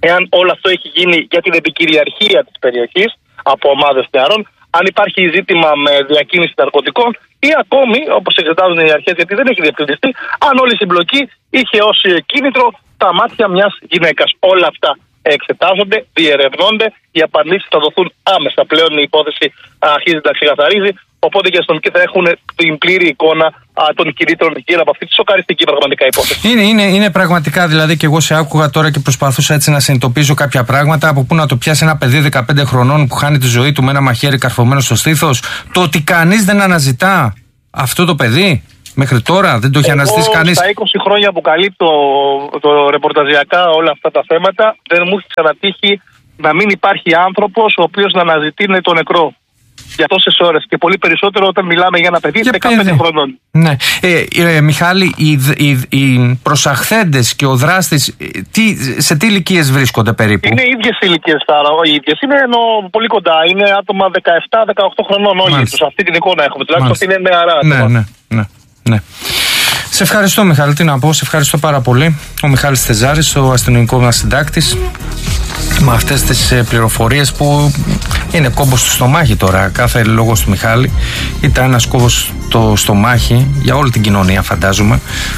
εάν όλο αυτό έχει γίνει για την επικυριαρχία της περιοχής από ομάδες νεαρών, αν υπάρχει ζήτημα με διακίνηση ναρκωτικών ή ακόμη, όπως εξετάζουν οι αρχές, γιατί δεν έχει διευκρινιστεί, αν όλη η συμπλοκή είχε ως κίνητρο τα μάτια μιας γυναίκας. Όλα αυτά εξετάζονται, διερευνώνται, οι απαντήσεις θα δοθούν άμεσα. Πλέον η υπόθεση αρχίζει να ξεκαθαρίζει, οπότε και οι αστυνομικοί θα έχουν την πλήρη εικόνα α, των κινήτρων γύρω από αυτή τη σοκαριστική πραγματικά υπόθεση. Είναι, είναι, είναι πραγματικά, δηλαδή, και εγώ σε άκουγα τώρα και προσπαθούσα έτσι να συνειδητοποιήσω κάποια πράγματα. Από πού να το πιάσει ένα παιδί δεκαπέντε χρονών που χάνει τη ζωή του με ένα μαχαίρι καρφωμένο στο στήθος. Το ότι κανείς δεν αναζητά αυτό το παιδί. Μέχρι τώρα δεν το έχει αναζητήσει κανείς. Στα είκοσι χρόνια που καλύπτω το ρεπορταζιακά όλα αυτά τα θέματα, δεν μου έχει ξανατύχει να μην υπάρχει άνθρωπος ο οποίος να αναζητεί το νεκρό για τόσες ώρες. Και πολύ περισσότερο όταν μιλάμε για ένα παιδί δεκαπέντε χρονών. Ναι. Ε, ε, Μιχάλη, οι, οι, οι προσαχθέντες και ο δράστης, τι, σε τι ηλικίες βρίσκονται περίπου? Είναι ίδιες ηλικίες, οι ίδιες. Είναι ενώ πολύ κοντά. Είναι άτομα δεκαεπτά δεκαοκτώ χρονών όλοι τους. Αυτή την εικόνα έχουμε. Τουλάχιστον είναι νεαρά. Ναι, ναι, ναι. Ναι. Σε ευχαριστώ, Μιχάλη, τι να πω, σε ευχαριστώ πάρα πολύ. Ο Μιχάλης Θεζάρης, ο αστυνομικός μας συντάκτης, με αυτές τις πληροφορίες που είναι κόμπος στο στομάχι τώρα. Κάθε λόγος του Μιχάλη ήταν ένας κόμπος στο στομάχι για όλη την κοινωνία, φαντάζομαι,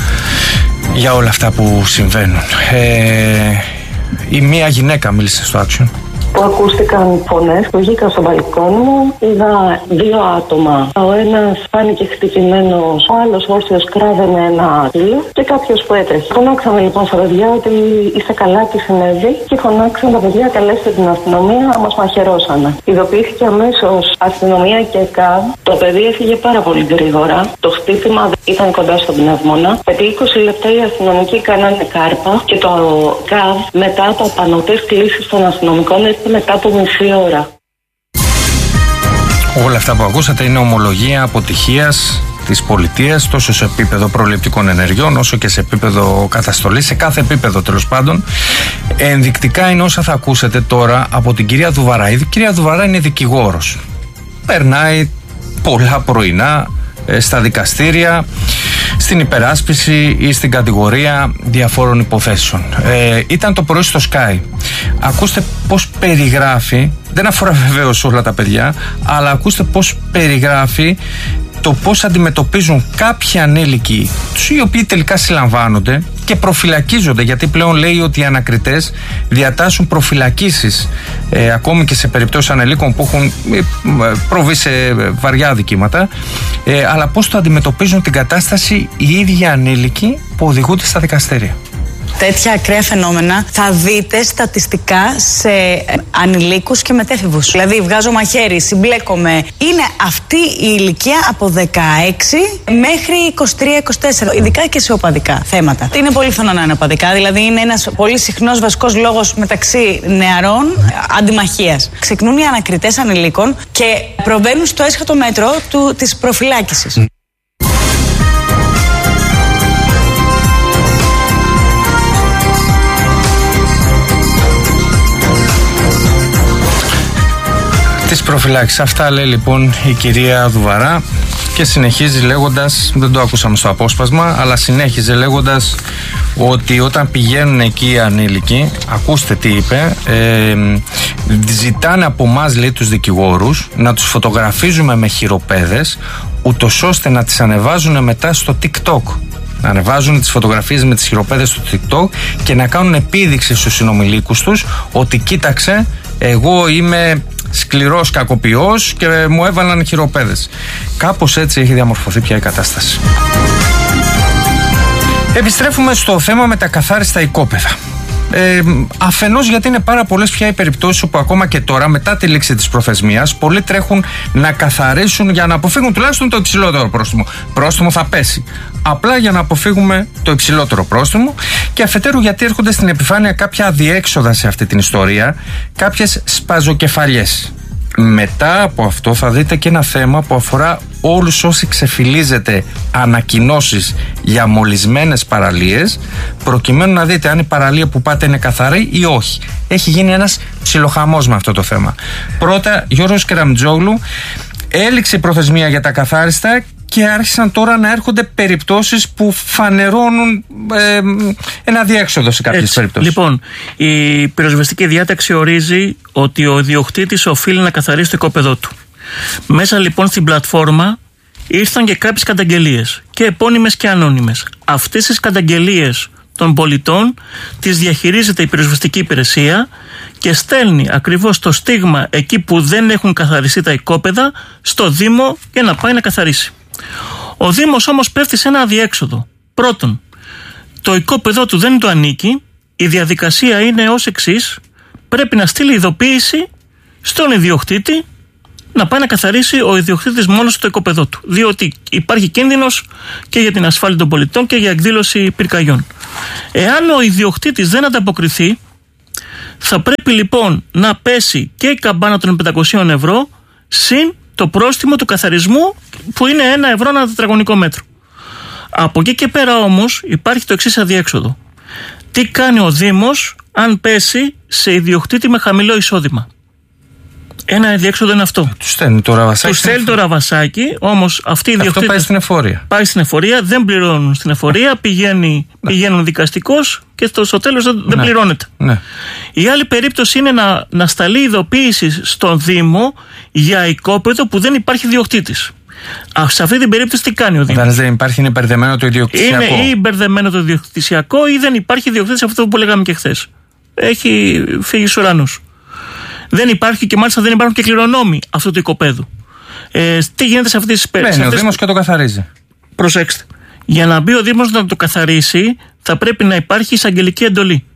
για όλα αυτά που συμβαίνουν. Ε, η μία γυναίκα μίλησε στο Action. Που ακούστηκαν φωνές, που βγήκα στο μπαλκόνι μου, είδα δύο άτομα. Ο ένας φάνηκε χτυπημένος, ο άλλος όρθιος κράδαινε ένα ήλιο και κάποιος που έτρεχε. Φωνάξαμε λοιπόν στα παιδιά ότι είστε καλά, τι συνέβη, και φωνάξαν τα παιδιά, καλέστε την αστυνομία, μας μαχαιρώσανε. Ειδοποιήθηκε αμέσως αστυνομία και ΚΑΒ. Το παιδί έφυγε πάρα πολύ γρήγορα. Το χτύπημα ήταν κοντά στον πνεύμονα. Επί είκοσι λεπτά οι αστυνομικοί κάνανε κάρπα και το ΚΑΒ μετά από απανωτές κλήσεις των αστυνομικών μετά από μισή ώρα. Όλα αυτά που ακούσατε είναι ομολογία αποτυχίας της πολιτείας, τόσο σε επίπεδο προληπτικών ενεργειών όσο και σε επίπεδο καταστολής, σε κάθε επίπεδο τέλος πάντων. Ενδεικτικά είναι όσα θα ακούσετε τώρα από την κυρία Δουβαρά. Η κυρία Δουβαρά είναι δικηγόρος. Περνάει πολλά πρωινά ε, στα δικαστήρια, στην υπεράσπιση ή στην κατηγορία διαφόρων υποθέσεων. Ε, ήταν το πρωί στο Sky. Ακούστε πώς περιγράφει, δεν αφορά βεβαίως όλα τα παιδιά, αλλά ακούστε πώς περιγράφει το πώς αντιμετωπίζουν κάποιοι ανήλικοι, τους οι οποίοι τελικά συλλαμβάνονται και προφυλακίζονται, γιατί πλέον λέει ότι οι ανακριτές διατάσσουν προφυλακίσεις ε, ακόμη και σε περιπτώσεις ανηλίκων που έχουν ε, προβεί σε βαριά δικήματα, ε, αλλά πώς το αντιμετωπίζουν την κατάσταση οι ίδιοι ανήλικοι που οδηγούνται στα δικαστήρια. Τέτοια ακραία φαινόμενα θα δείτε στατιστικά σε ανηλίκους και μετέφηβους. Δηλαδή βγάζω μαχαίρι, συμπλέκομαι. Είναι αυτή η ηλικία από δεκαέξι μέχρι είκοσι τρία είκοσι τέσσερα, ειδικά και σε οπαδικά θέματα. Είναι πολύ πιθανό να είναι οπαδικά, δηλαδή είναι ένας πολύ συχνός βασικός λόγος μεταξύ νεαρών αντιμαχίας. Ξεκινούν οι ανακριτές ανηλίκων και προβαίνουν στο έσχατο μέτρο του, της προφυλάκησης. Mm. Της προφυλάξης. Αυτά λέει λοιπόν η κυρία Δουβαρά και συνεχίζει λέγοντας, δεν το ακούσαμε στο απόσπασμα, αλλά συνέχιζε λέγοντας ότι όταν πηγαίνουν εκεί οι ανήλικοι, ακούστε τι είπε, ε, ζητάνε από εμάς, λέει, τους δικηγόρους να τους φωτογραφίζουμε με χειροπέδες, ούτως ώστε να τις ανεβάζουν μετά στο TikTok. Να ανεβάζουν τις φωτογραφίες με τις χειροπέδες στο TikTok και να κάνουν επίδειξη στους συνομιλίκους τους ότι κοίταξε, εγώ είμαι σκληρός κακοποιός και μου έβαλαν χειροπέδες. Κάπως έτσι έχει διαμορφωθεί πια η κατάσταση. Επιστρέφουμε στο θέμα με τα καθάριστα οικόπεδα. Ε, αφενός γιατί είναι πάρα πολλές πια οι περιπτώσεις όπου ακόμα και τώρα, μετά τη λήξη της προθεσμίας, πολλοί τρέχουν να καθαρίσουν για να αποφύγουν τουλάχιστον το υψηλότερο πρόστιμο. Πρόστιμο θα πέσει. Απλά για να αποφύγουμε το υψηλότερο πρόστιμο, και αφετέρου γιατί έρχονται στην επιφάνεια κάποια αδιέξοδα σε αυτή την ιστορία, κάποιες σπαζοκεφαλιές. Μετά από αυτό θα δείτε και ένα θέμα που αφορά όλους όσοι ξεφυλίζετε ανακοινώσεις για μολυσμένες παραλίες, προκειμένου να δείτε αν η παραλία που πάτε είναι καθαρή ή όχι. Έχει γίνει ένας ψιλοχαμός με αυτό το θέμα. Πρώτα, Γιώργος Κεραμιτζόγλου, έληξε η προθεσμία για τα καθάριστα και άρχισαν τώρα να έρχονται περιπτώσεις που φανερώνουν ε, ένα διέξοδο σε κάποιες Έτσι. περιπτώσεις. Λοιπόν, η πυροσβεστική διάταξη ορίζει ότι ο ιδιοκτήτης οφείλει να καθαρίσει το οικόπεδό του. Μέσα λοιπόν στην πλατφόρμα ήρθαν και κάποιες καταγγελίες, και επώνυμες και ανώνυμες. Αυτές τις καταγγελίες των πολιτών τις διαχειρίζεται η πυροσβεστική υπηρεσία και στέλνει ακριβώς το στίγμα εκεί που δεν έχουν καθαριστεί τα οικόπεδα στο Δήμο για να πάει να καθαρίσει. Ο Δήμος όμως πέφτει σε ένα αδιέξοδο. Πρώτον, το οικόπεδο του δεν του ανήκει, η διαδικασία είναι ως εξής: πρέπει να στείλει ειδοποίηση στον ιδιοκτήτη να πάει να καθαρίσει ο ιδιοκτήτης μόνος το οικόπεδό του, διότι υπάρχει κίνδυνος και για την ασφάλεια των πολιτών και για εκδήλωση πυρκαγιών. Εάν ο ιδιοκτήτης δεν ανταποκριθεί, θα πρέπει λοιπόν να πέσει και η καμπάνα των πεντακόσια ευρώ συν το πρόστιμο του καθαρισμού, που είναι ένα ευρώ ανά τετραγωνικό μέτρο. Από εκεί και πέρα όμως υπάρχει το εξής αδιέξοδο: τι κάνει ο Δήμος αν πέσει σε ιδιοκτήτη με χαμηλό εισόδημα? Ένα αδιέξοδο είναι αυτό. Του στέλνει το ραβασάκι. Του στέλνει το ραβασάκι, όμως αυτή η ιδιοκτήτη. Αυτό πάει στην εφορία. Πάει στην εφορία, δεν πληρώνουν στην εφορία, πηγαίνει, πηγαίνουν δικαστικώς και στο, στο τέλος δεν, δεν ναι. πληρώνεται. Ναι. Η άλλη περίπτωση είναι να, να σταλεί ειδοποίηση στον Δήμο για οικόπεδο που δεν υπάρχει ιδιοκτήτης. Σε αυτή την περίπτωση τι κάνει ο Δήμος? Όταν δεν υπάρχει, είναι μπερδεμένο το ιδιοκτησιακό. Είναι ή μπερδεμένο το ιδιοκτησιακό ή δεν υπάρχει ιδιοκτήτης, αυτό που λέγαμε και χθες. Έχει φύγει στους ουρανούς. Δεν υπάρχει και μάλιστα δεν υπάρχουν και κληρονόμοι αυτού του οικοπαίδου. Ε, τι γίνεται σε αυτές τις περιπτώσεις? Μπαίνει ο Δήμος και το καθαρίζει. Προσέξτε. Για να μπει ο Δήμος να το καθαρίσει, θα πρέπει να υπάρχει εισαγγελική εντολή.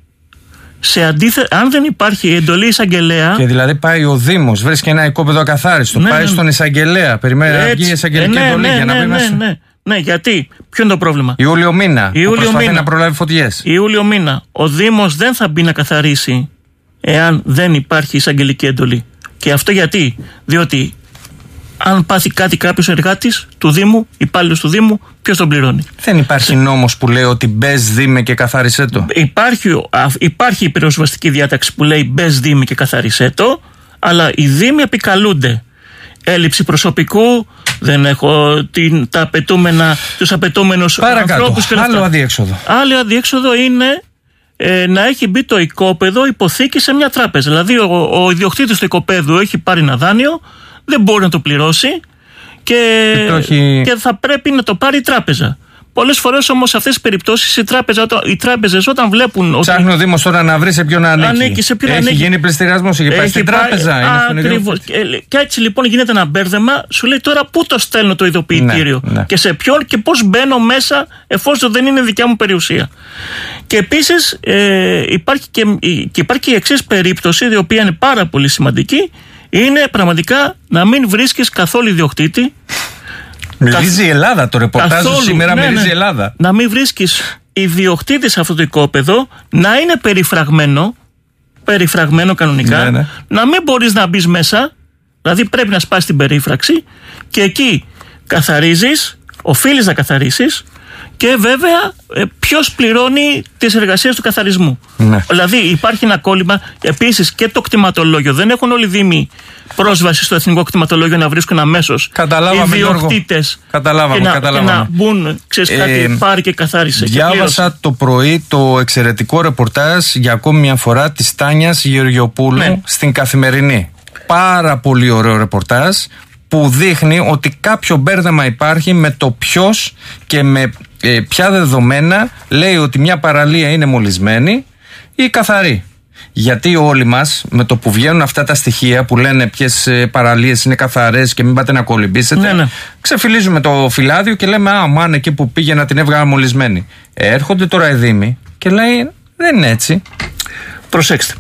Σε αντίθε... Αν δεν υπάρχει εντολή εισαγγελέα. Και δηλαδή πάει ο Δήμος, βρίσκει ένα οικόπεδο ακαθάριστο, ναι, πάει ναι. στον εισαγγελέα, περιμένει να βγει η εισαγγελική ε, ναι, εντολή ναι, για να ναι, μπει ναι, μέσα. Ναι, ναι. Ναι, γιατί, ποιο είναι το πρόβλημα? Ιούλιο μήνα. Ιούλιο προσπαθεί μήνα. να προλάβει φωτιές. Ιούλιο μήνα. Ο Δήμος δεν θα μπει να καθαρίσει εάν δεν υπάρχει εισαγγελική εντολή. Και αυτό γιατί? Διότι αν πάθει κάτι κάποιος εργάτης του Δήμου, υπάλληλος του Δήμου, ποιος τον πληρώνει? Δεν υπάρχει νόμος που λέει ότι μπες Δήμε και καθάρισέ το. Υπάρχει, υπάρχει η πυροσβεστική διάταξη που λέει μπες Δήμε και καθάρισέ το, αλλά οι Δήμοι επικαλούνται έλλειψη προσωπικού, δεν έχω την, τα απαιτούμενα, τους απαιτούμενους ανθρώπους και άλλο αδιέξοδο. Άλλο αδιέξοδο είναι ε, να έχει μπει το οικόπεδο υποθήκη σε μια τράπεζα. Δηλαδή ο, ο ιδιοκτήτης του οικοπαίδου έχει πάρει ένα δάνειο, δεν μπορεί να το πληρώσει και, έχει... και θα πρέπει να το πάρει η τράπεζα. Πολλές φορές όμως σε αυτές τις περιπτώσεις οι, οι τράπεζες όταν βλέπουν ότι. Ψάχνει ο Δήμος τώρα να βρει σε ποιον ανήκει. ανήκει, σε ποιον έχει ανήκει. γίνει πληστηριασμός, έχει, έχει πάει στην τράπεζα. Ακριβώς. Και έτσι λοιπόν γίνεται ένα μπέρδεμα. Σου λέει τώρα πού το στέλνω το ειδοποιητήριο, ναι, ναι. και σε ποιον και πώς μπαίνω μέσα εφόσον δεν είναι δικιά μου περιουσία. Και επίσης ε, υπάρχει και, και υπάρχει και η εξής περίπτωση, η οποία είναι πάρα πολύ σημαντική. Είναι πραγματικά να μην βρίσκεις καθόλου ιδιοκτήτη. Μυρίζει η Ελλάδα το ρεπορτάζ σήμερα, ναι, μυρίζει η ναι. Ελλάδα. Να μην βρίσκεις ιδιοκτήτη σε αυτό το οικόπεδο, να είναι περιφραγμένο, περιφραγμένο κανονικά, ναι, ναι. να μην μπορείς να μπεις μέσα, δηλαδή πρέπει να σπάσεις την περίφραξη και εκεί καθαρίζεις, οφείλεις να καθαρίσεις και βέβαια ποιος πληρώνει τις εργασίες του καθαρισμού. Ναι. Δηλαδή υπάρχει ένα κόλλημα, επίσης και το κτηματολόγιο. Δεν έχουν όλοι οι Δήμοι πρόσβαση στο εθνικό κτηματολόγιο να βρίσκουν αμέσως ιδιοκτήτες και, και να μπουν, ξέρεις κάτι, ε, πάρει και καθάρισε. Διάβασα και το πρωί το εξαιρετικό ρεπορτάζ για ακόμη μια φορά της Τάνιας Γεωργιοπούλου, ναι, στην Καθημερινή. Πάρα πολύ ωραίο ρεπορτάζ που δείχνει ότι κάποιο μπέρδεμα υπάρχει με το ποιος και με ε, ποια δεδομένα λέει ότι μια παραλία είναι μολυσμένη ή καθαρή. Γιατί όλοι μας με το που βγαίνουν αυτά τα στοιχεία που λένε ποιες παραλίες είναι καθαρές και μην πάτε να κολυμπήσετε, ναι, ναι. ξεφυλίζουμε το φυλάδιο και λέμε α, μάνε εκεί που πήγαινα την έβγαλα μολυσμένη. Έρχονται τώρα οι Δήμοι και λέει δεν είναι έτσι. Προσέξτε.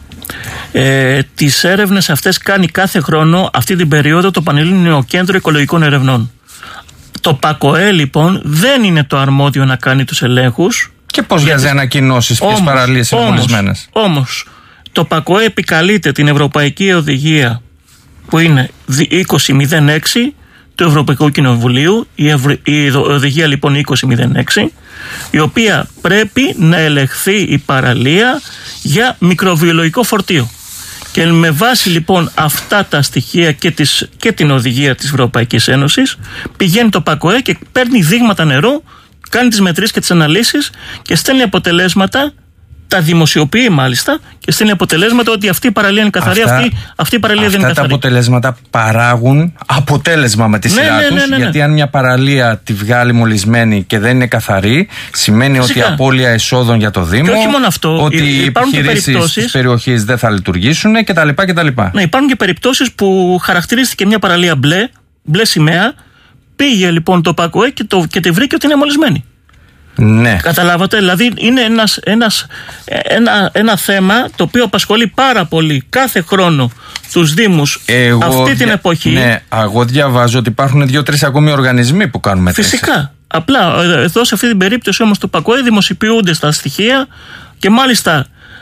Ε, τις έρευνες αυτές κάνει κάθε χρόνο αυτή την περίοδο το Πανελλήνιο Κέντρο Οικολογικών Ερευνών. Το ΠΑΚΟΕ λοιπόν δεν είναι το αρμόδιο να κάνει τους ελέγχους. Και πώς βγάζει τις... ανακοινώσεις ποιες παραλίες είναι μολυσμένες? Όμως το ΠΑΚΟΕ επικαλείται την Ευρωπαϊκή Οδηγία που είναι είκοσι μηδέν έξι του Ευρωπαϊκού Κοινοβουλίου, η, Ευρω... η οδηγία λοιπόν είκοσι μηδέν έξι, η οποία πρέπει να ελεγχθεί η παραλία για μικροβιολογικό φορτίο. Και Και με βάση λοιπόν αυτά τα στοιχεία και, τις, και την οδηγία της Ευρωπαϊκής Ένωσης, πηγαίνει το ΠΑΚΟΕ και παίρνει δείγματα νερού, κάνει τις μετρήσεις και τις αναλύσεις και στέλνει αποτελέσματα, τα δημοσιοποιεί μάλιστα και στέλνει αποτελέσματα ότι αυτή η παραλία είναι καθαρή, αυτά, αυτή, αυτή η παραλία δεν είναι καθαρή. Αυτά τα αποτελέσματα παράγουν αποτέλεσμα με τη ναι, σειρά ναι, τους, ναι, ναι, ναι. γιατί αν μια παραλία τη βγάλει μολυσμένη και δεν είναι καθαρή, σημαίνει Φυσικά. ότι απώλεια εσόδων για το Δήμο, και όχι μόνο αυτό, ότι οι επιχειρήσεις της περιοχής δεν θα λειτουργήσουν κτλ. κτλ. Ναι, υπάρχουν και περιπτώσεις που χαρακτηρίστηκε μια παραλία μπλε, μπλε σημαία, πήγε λοιπόν το ΠΑΚΟΕ και, το, και τη βρήκε ότι είναι μολυσμένη. Ναι. Καταλάβατε, δηλαδή είναι ένας, ένας, ένα, ένα θέμα το οποίο απασχολεί πάρα πολύ κάθε χρόνο τους Δήμους εγώ αυτή την δια... εποχή. Ναι, εγώ διαβάζω ότι υπάρχουν δύο-τρεις ακόμη οργανισμοί που κάνουν μετρήσεις. Φυσικά. Απλά εδώ σε αυτή την περίπτωση όμως του ΠΑΚΟΕ δημοσιοποιούνται στα στοιχεία και μάλιστα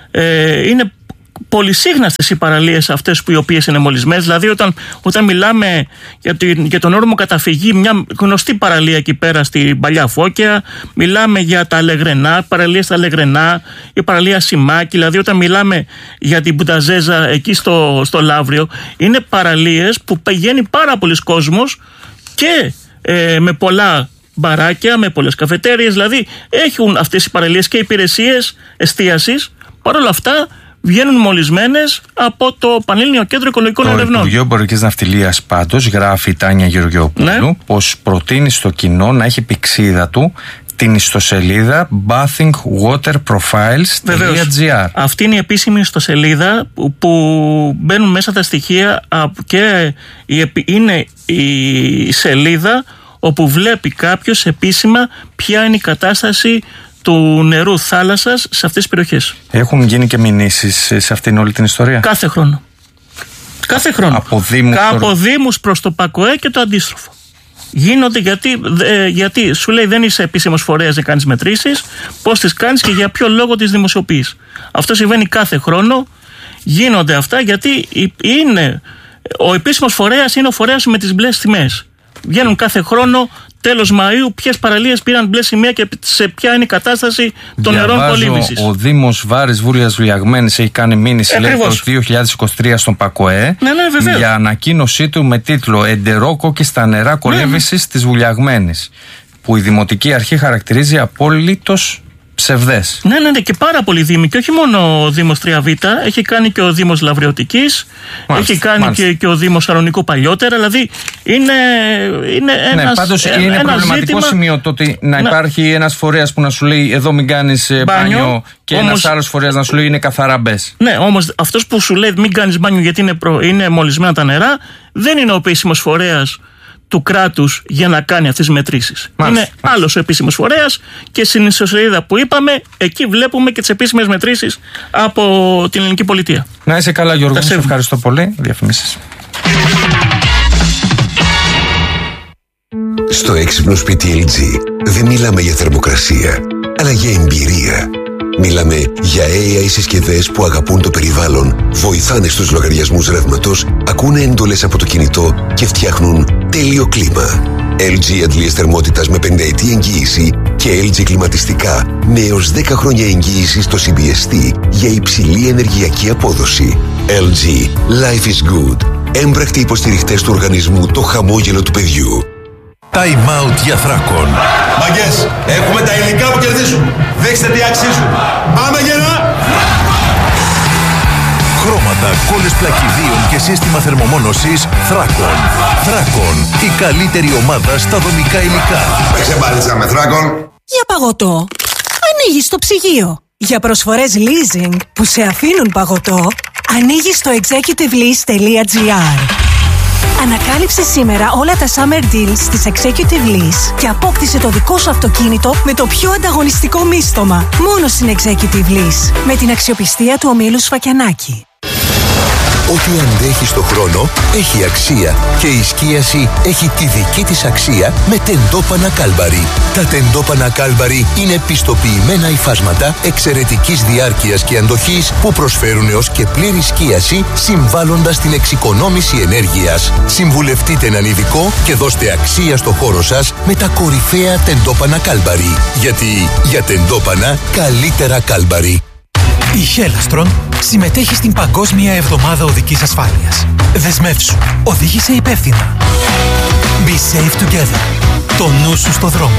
ε, είναι πολυσύχναστες οι παραλίες αυτές που οι οποίες είναι μολυσμένες. Δηλαδή όταν, όταν μιλάμε για, την, για τον όρμο καταφυγή, μια γνωστή παραλία εκεί πέρα στην Παλιά Φώκια, μιλάμε για τα Αλεγρενά, παραλίες στα Αλεγρενά, η παραλία Σιμάκη, δηλαδή όταν μιλάμε για την Μπουταζέζα εκεί στο, στο Λαύριο, είναι παραλίες που πηγαίνει πάρα πολλοί κόσμος και ε, με πολλά μπαράκια, με πολλές καφετέριες, δηλαδή έχουν αυτές οι παραλίες και υπηρεσίες εστίασης. Παρ' όλα αυτά βγαίνουν μολυσμένες από το Πανελλήνιο Κέντρο Οικολογικών Ερευνών. Το Υπουργείο Εμπορικής Ναυτιλίας πάντως, γράφει η Τάνια Γεωργιοπούλου, ναι, πως προτείνει στο κοινό να έχει πηξίδα του την ιστοσελίδα bathing water profiles τελεία gr. Αυτή είναι η επίσημη ιστοσελίδα που μπαίνουν μέσα τα στοιχεία και είναι η σελίδα όπου βλέπει κάποιος επίσημα ποια είναι η κατάσταση του νερού θάλασσας σε αυτές τις περιοχές. Έχουν γίνει και μηνύσεις σε αυτήν όλη την ιστορία? Κάθε χρόνο. Κάθε χρόνο. Από Δήμους, από Δήμους προς το ΠΑΚΟΕ και το αντίστροφο. Γίνονται γιατί, ε, γιατί σου λέει δεν είσαι επίσημος φορέας να κάνεις μετρήσεις, πώς τις κάνεις και για ποιο λόγο τις δημοσιοποιείς. Αυτό συμβαίνει κάθε χρόνο. Γίνονται αυτά γιατί είναι, ο επίσημος φορέας είναι ο φορέας με τις μπλε τιμές. Βγαίνουν κάθε χρόνο τέλος Μαΐου ποιες παραλίες πήραν μπλε σημαία και σε ποια είναι η κατάσταση των Διαβάζω, νερών κολύμβησης. Ο Δήμος Βάρης Βούλιας Βουλιαγμένης έχει κάνει μήνυση λέει, το δύο χιλιάδες είκοσι τρία στον ΠΑΚΟΕ, ναι, ναι, για ανακοίνωσή του με τίτλο «Εντερόκο και στα νερά κολύμβησης ναι. της Βουλιαγμένης», που η Δημοτική Αρχή χαρακτηρίζει απόλυτος ψευδές. Ναι, ναι, ναι, και πάρα πολλοί δήμοι. Και όχι μόνο ο Δήμος τρία Β, έχει κάνει και ο Δήμος Λαβρεωτικής, μάλιστα, έχει κάνει και, και ο Δήμος Σαρονικού παλιότερα. Δηλαδή είναι, είναι ένας, ναι, πάντως ένα, είναι ένα προβληματικό ζήτημα, σημείο το ότι να ναι, υπάρχει ένας φορέας που να σου λέει εδώ μην κάνεις μπάνιο, μπάνιο και όμως, ένας άλλος φορέας να σου λέει είναι καθαρά μπες. Ναι, όμως αυτός που σου λέει μην κάνεις μπάνιο γιατί είναι, προ, είναι μολυσμένα τα νερά, δεν είναι ο επίσημος φορέας του κράτους για να κάνει αυτές τις μετρήσεις. Μάλιστα. Είναι άλλος ο επίσημος φορέας και στην ιστοσελίδα που είπαμε, εκεί βλέπουμε και τις επίσημες μετρήσεις από την ελληνική πολιτεία. Να είσαι καλά, Γιώργο. Σε ευχαριστώ πολύ. Διαφημίσεις. Στο έξυπνο σπίτι ελ τζι δεν μιλάμε για θερμοκρασία, αλλά για εμπειρία. Μιλάμε για έι άι συσκευές που αγαπούν το περιβάλλον, βοηθάνε στους λογαριασμούς ρεύματος, ακούνε εντολές από το κινητό και φτιάχνουν τέλειο κλίμα. ελ τζι αντλίες θερμότητας με πενταετή εγγύηση και ελ τζι κλιματιστικά με έως δέκα χρόνια εγγύηση στο σι μπι ες τι για υψηλή ενεργειακή απόδοση. ελ τζι. Life is good. Έμπρακτοι υποστηριχτές του οργανισμού Το Χαμόγελο του Παιδιού. Time out για Θράκον. Μαγκές, έχουμε τα υλικά που κερδίζουν. Δείξτε τι αξίζουν. Πάμε γερά! Χρώματα, κόλλες πλακιδίων και σύστημα θερμομόνωσης Θράκον. Θράκον, η καλύτερη ομάδα στα δομικά υλικά. Παίξε μπαλίτσα με Θράκον. Για παγωτό, ανοίγεις το ψυγείο. Για προσφορές leasing που σε αφήνουν παγωτό, ανοίγεις το executive lease τελεία gr. Ανακάλυψε σήμερα όλα τα summer deals της Executive Lease και απόκτησε το δικό σου αυτοκίνητο με το πιο ανταγωνιστικό μίστομα. Μόνο στην Executive Lease. Με την αξιοπιστία του ομίλου Σφακιανάκη. Ό,τι αντέχει στο χρόνο έχει αξία και η σκίαση έχει τη δική της αξία με τεντόπανα Κάλμπαρι. Τα τεντόπανα Κάλμπαρι είναι πιστοποιημένα υφάσματα εξαιρετικής διάρκειας και αντοχής που προσφέρουν έως και πλήρη σκίαση συμβάλλοντας στην εξοικονόμηση ενέργειας. Συμβουλευτείτε έναν ειδικό και δώστε αξία στο χώρο σας με τα κορυφαία τεντόπανα Κάλμπαρι. Γιατί για τεντόπανα καλύτερα Κάλμπαρι. Η Χέλαστρον συμμετέχει στην Παγκόσμια Εβδομάδα Οδικής Ασφάλειας. Δεσμεύσου. Οδήγησε υπεύθυνα. Be safe together. Το νου σου στο δρόμο.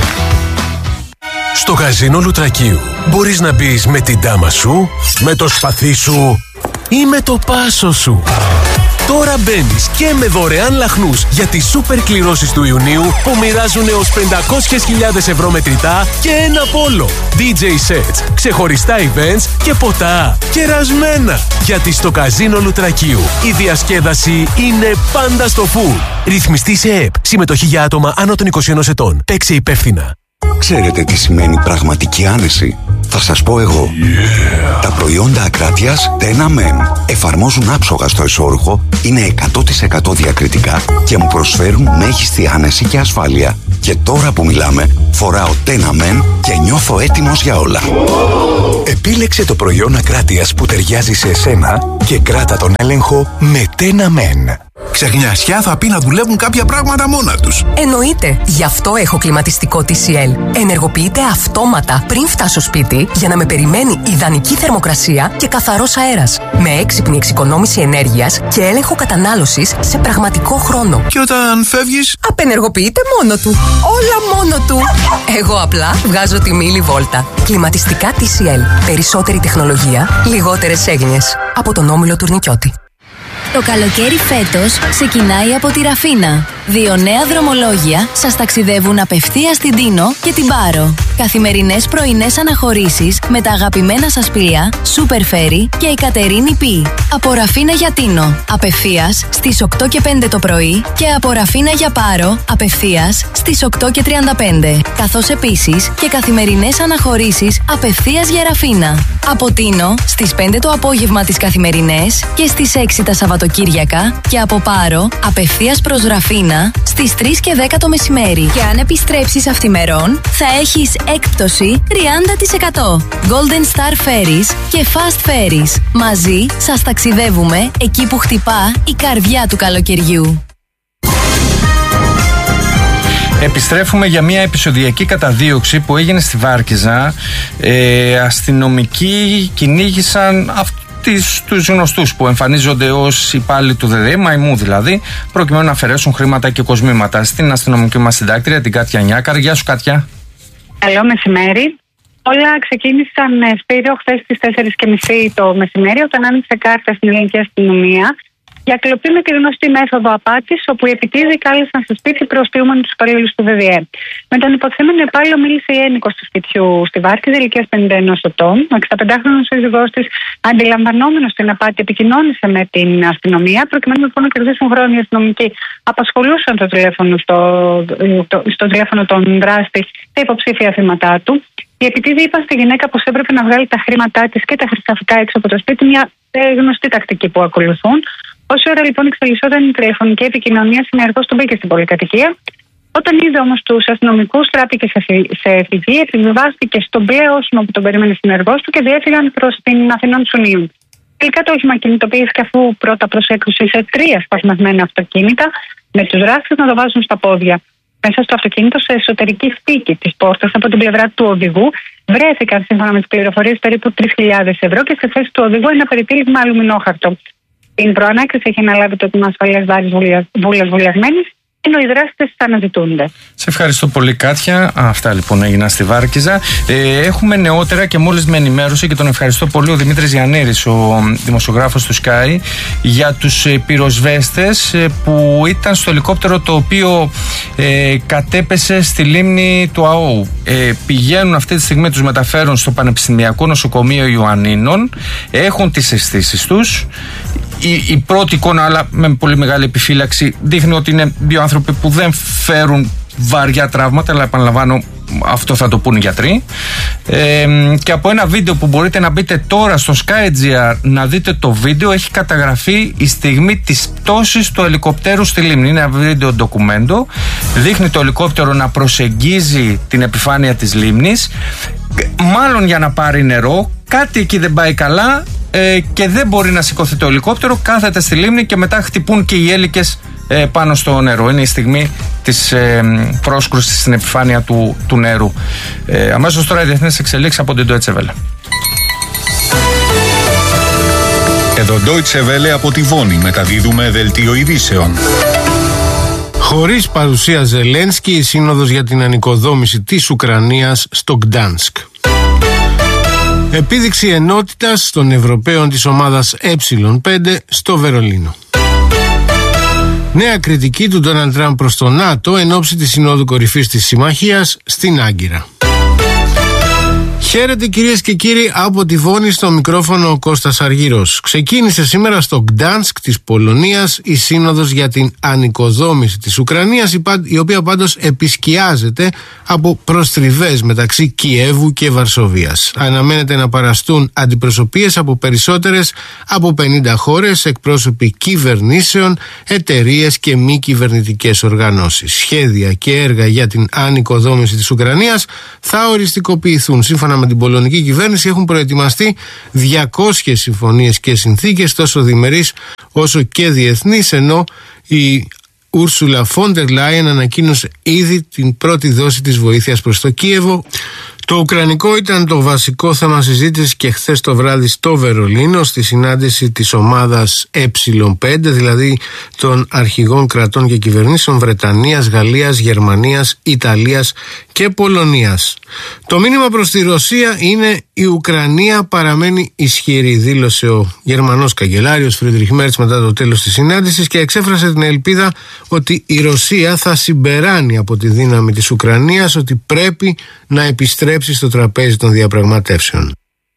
Στο καζίνο Λουτρακίου μπορείς να μπεις με την τάμα σου, με το σπαθί σου ή με το πάσο σου. Τώρα μπαίνεις και με δωρεάν λαχνούς για τις σούπερ κληρώσεις του Ιουνίου που μοιράζουν έως πεντακόσιες χιλιάδες ευρώ μετρητά και ένα πόλο. ντι τζέι sets, ξεχωριστά events και ποτά κερασμένα. Γιατί στο καζίνο Λουτρακίου η διασκέδαση είναι πάντα στο φουλ. Ρυθμιστή σε ΕΠ. Συμμετοχή για άτομα άνω των είκοσι ενός ετών. Παίξε υπεύθυνα. Ξέρετε τι σημαίνει πραγματική άνεση? Θα σας πω εγώ. Yeah. Τα προϊόντα Ακράτειας Tena Men εφαρμόζουν άψογα στο εσώρουχο, είναι εκατό τοις εκατό διακριτικά και μου προσφέρουν μέγιστη άνεση και ασφάλεια. Και τώρα που μιλάμε, φοράω Tena Men και νιώθω έτοιμος για όλα. Επίλεξε το προϊόν Ακράτειας που ταιριάζει σε εσένα και κράτα τον έλεγχο με Tena Men. Ξεχνιασιά θα πει να δουλεύουν κάποια πράγματα μόνα τους. Εννοείται. Γι' αυτό έχω κλιματιστικό τι σι ελ. Ενεργοποιείται αυτόματα πριν φτάσω σπίτι για να με περιμένει ιδανική θερμοκρασία και καθαρός αέρας. Με έξυπνη εξοικονόμηση ενέργειας και έλεγχο κατανάλωσης σε πραγματικό χρόνο. Και όταν φεύγεις, απενεργοποιείται μόνο του. Όλα μόνο του. Εγώ απλά βγάζω τη μίλη βόλτα. Κλιματιστικά τι σι ελ. Περισσότερη τεχνολογία, λιγότερες έγνοιες. Από τον Όμιλο Τουρνικιώτη. Το καλοκαίρι φέτος ξεκινάει από τη Ραφίνα. Δύο νέα δρομολόγια σας ταξιδεύουν απευθείας στην Τίνο και την Πάρο. Καθημερινές πρωινές αναχωρήσεις με τα αγαπημένα σας πλοία Super Ferry και η Κατερίνη Πι. Από Ραφίνα για Τίνο, απευθείας στις οκτώ και πέντε το πρωί και από Ραφίνα για Πάρο, απευθείας στις οκτώ και τριάντα πέντε. Καθώς επίσης και καθημερινές αναχωρήσεις απευθείας για Ραφίνα. Από Τίνο στις πέντε το απόγευμα τις καθημερινές και στις έξι τα Σαββατοκύριακα και από Πάρο απευθείας προς Ραφίνα στις τρεις και δέκα το μεσημέρι. Και αν επιστρέψεις αυθημερών θα έχεις έκπτωση τριάντα τοις εκατό. Golden Star Ferries και Fast Ferries. Μαζί σας ταξιδεύουμε εκεί που χτυπά η καρδιά του καλοκαιριού. Επιστρέφουμε για μια επεισοδιακή καταδίωξη που έγινε στη Βάρκηζα. Ε, αστυνομικοί κυνήγησαν αυτού τους γνωστούς που εμφανίζονται ως υπάλληλοι του ΔΔΕ, μαϊμού δηλαδή, προκειμένου να αφαιρέσουν χρήματα και κοσμήματα. Στην αστυνομική μας συντάκτρια, την Κάτια Νιάκαρ. Γεια σου, Κάτια. Καλό μεσημέρι. Όλα ξεκίνησαν, Σπύριο, χθες στις τέσσερις και μισή το μεσημέρι, όταν άνοιξε κάρτα στην ελληνική αστυνομία για κλοπή με τη γνωστή μέθοδο απάτης, όπου οι επιτίδιοι κάλεσαν στο σπίτι προστιούμενοι τους υπαλλήλους του ΔΔΕ. Με τον υποθέμενο υπάλληλο μίλησε η ένικος του σπιτιού στη Βάρκηζα, ηλικίας πενήντα ενός ετών. Ο εξήντα σύζυγός της, αντιλαμβανόμενος την απάτη, επικοινώνησε με την αστυνομία, προκειμένου λοιπόν να κερδίσουν χρόνο. Οι αστυνομικοί απασχολούσαν το τηλέφωνο στο, το, στο τηλέφωνο των δράστη τα υποψήφια θύματά του. Οι επιτίδιοι είπαν στη γυναίκα πως έπρεπε να βγάλει τα χρήματά της και τα χρυσαφικά έξω από το σπίτι, μια γνωστή τακτική που ακολουθούν. Όση ώρα λοιπόν εξελισσόταν η τηλεφωνική επικοινωνία, συνεργός του μπήκε στην πολυκατοικία. Όταν είδε όμως τους αστυνομικούς, τράπηκε σε φυγή, επιβιβάστηκε στον μπλε όσιμο που τον περίμενε συνεργός του και διέφυγαν προς την Αθηνών Τσουνίου. Τελικά το όχημα κινητοποιήθηκε αφού πρώτα προσέκρουσε σε τρία σπασμένα αυτοκίνητα, με τους δράστες να το βάζουν στα πόδια. Μέσα στο αυτοκίνητο, σε εσωτερική θήκη της πόρτας από την πλευρά του οδηγού, βρέθηκαν σύμφωνα με τις πληροφορίες περίπου τρεις χιλιάδες ευρώ και στη θέση του οδηγού ένα περιτύλιγμα αλουμινόχαρτο. Την προανάκριση έχει αναλάβει το Τμήμα Ασφαλείας Βάρης Βούλας Βουλιαγμένης, ενώ οι δράστες θα αναζητούνται. Σε ευχαριστώ πολύ, Κάτια. Αυτά λοιπόν έγιναν στη Βάρκηζα. Ε, έχουμε νεότερα και μόλις με ενημέρωσε και τον ευχαριστώ πολύ ο Δημήτρης Γιαννήρης, ο δημοσιογράφος του Sky, για τους ε, πυροσβέστες ε, που ήταν στο ελικόπτερο το οποίο ε, κατέπεσε στη λίμνη του ΑΟΟΥ. Ε, πηγαίνουν αυτή τη στιγμή, τους μεταφέρουν στο Πανεπιστημιακό Νοσοκομείο Ιωαννίνων, έχουν τις αισθήσεις τους. Η, η πρώτη εικόνα, αλλά με πολύ μεγάλη επιφύλαξη, δείχνει ότι είναι δύο άνθρωποι που δεν φέρουν βαριά τραύματα, αλλά επαναλαμβάνω, αυτό θα το πούν οι γιατροί. Ε, και από ένα βίντεο που μπορείτε να μπείτε τώρα στο Sky.gr να δείτε το βίντεο, έχει καταγραφεί η στιγμή της πτώσης του ελικοπτέρου στη λίμνη. Είναι ένα βίντεο ντοκουμέντο, δείχνει το ελικόπτερο να προσεγγίζει την επιφάνεια της λίμνης, μάλλον για να πάρει νερό. Κάτι εκεί δεν πάει καλά ε, και δεν μπορεί να σηκωθεί το ελικόπτερο, κάθεται στη λίμνη και μετά χτυπούν και οι έλικες ε, πάνω στο νερό. Είναι η στιγμή της ε, πρόσκρουσης στην επιφάνεια του, του νερού. Ε, αμέσως τώρα οι διεθνείς εξελίξεις από την Deutsche Welle. Εδώ Deutsche Welle από τη Βόνη, μεταδίδουμε δελτίο ειδήσεων. Χωρίς παρουσία Ζελένσκι, η Σύνοδος για την ανοικοδόμηση της Ουκρανίας στο Γκτάνσκ. Επίδειξη ενότητας των Ευρωπαίων της ομάδας Ε πέντε στο Βερολίνο. Νέα κριτική του Ντόναλντ Τραμπ προς το ΝΑΤΟ εν ώψη της Συνόδου Κορυφής της Συμμαχίας στην Άγκυρα. Χαίρετε κυρίες και κύριοι, από τη Βόνη, στο μικρόφωνο ο Κώστας Αργύρος. Ξεκίνησε σήμερα στο Γκτάνσκ της Πολωνίας η Σύνοδος για την ανοικοδόμηση της Ουκρανίας, η οποία πάντως επισκιάζεται από προστριβές μεταξύ Κιέβου και Βαρσοβίας. Αναμένεται να παραστούν αντιπροσωπείες από περισσότερες από πενήντα χώρες, εκπρόσωποι κυβερνήσεων, εταιρείες και μη κυβερνητικές οργανώσεις. Σχέδια και έργα για την ανοικοδόμηση της Ουκρανίας θα οριστικοποιηθούν. Σύμφωνα με την πολωνική κυβέρνηση έχουν προετοιμαστεί διακόσιες συμφωνίες και συνθήκες, τόσο διμερείς όσο και διεθνείς, ενώ η Ούρσουλα Φόντερ Λάιεν ανακοίνωσε ήδη την πρώτη δόση της βοήθειας προς το Κίεβο. Το ουκρανικό ήταν το βασικό θέμα συζήτησης και χθες το βράδυ στο Βερολίνο, στη συνάντηση της ομάδας Ε πέντε, δηλαδή των αρχηγών κρατών και κυβερνήσεων Βρετανίας, Γαλλίας, Γερμανίας, Ιταλίας και Πολωνίας. Το μήνυμα προς τη Ρωσία είναι: η Ουκρανία παραμένει ισχυρή, δήλωσε ο Γερμανός καγκελάριος Φρίντριχ Μέρτς μετά το τέλος της συνάντησης και εξέφρασε την ελπίδα ότι η Ρωσία θα συμπεράνει από τη δύναμη της Ουκρανίας, ότι πρέπει να επιστρέψει στο τραπέζι των διαπραγματεύσεων.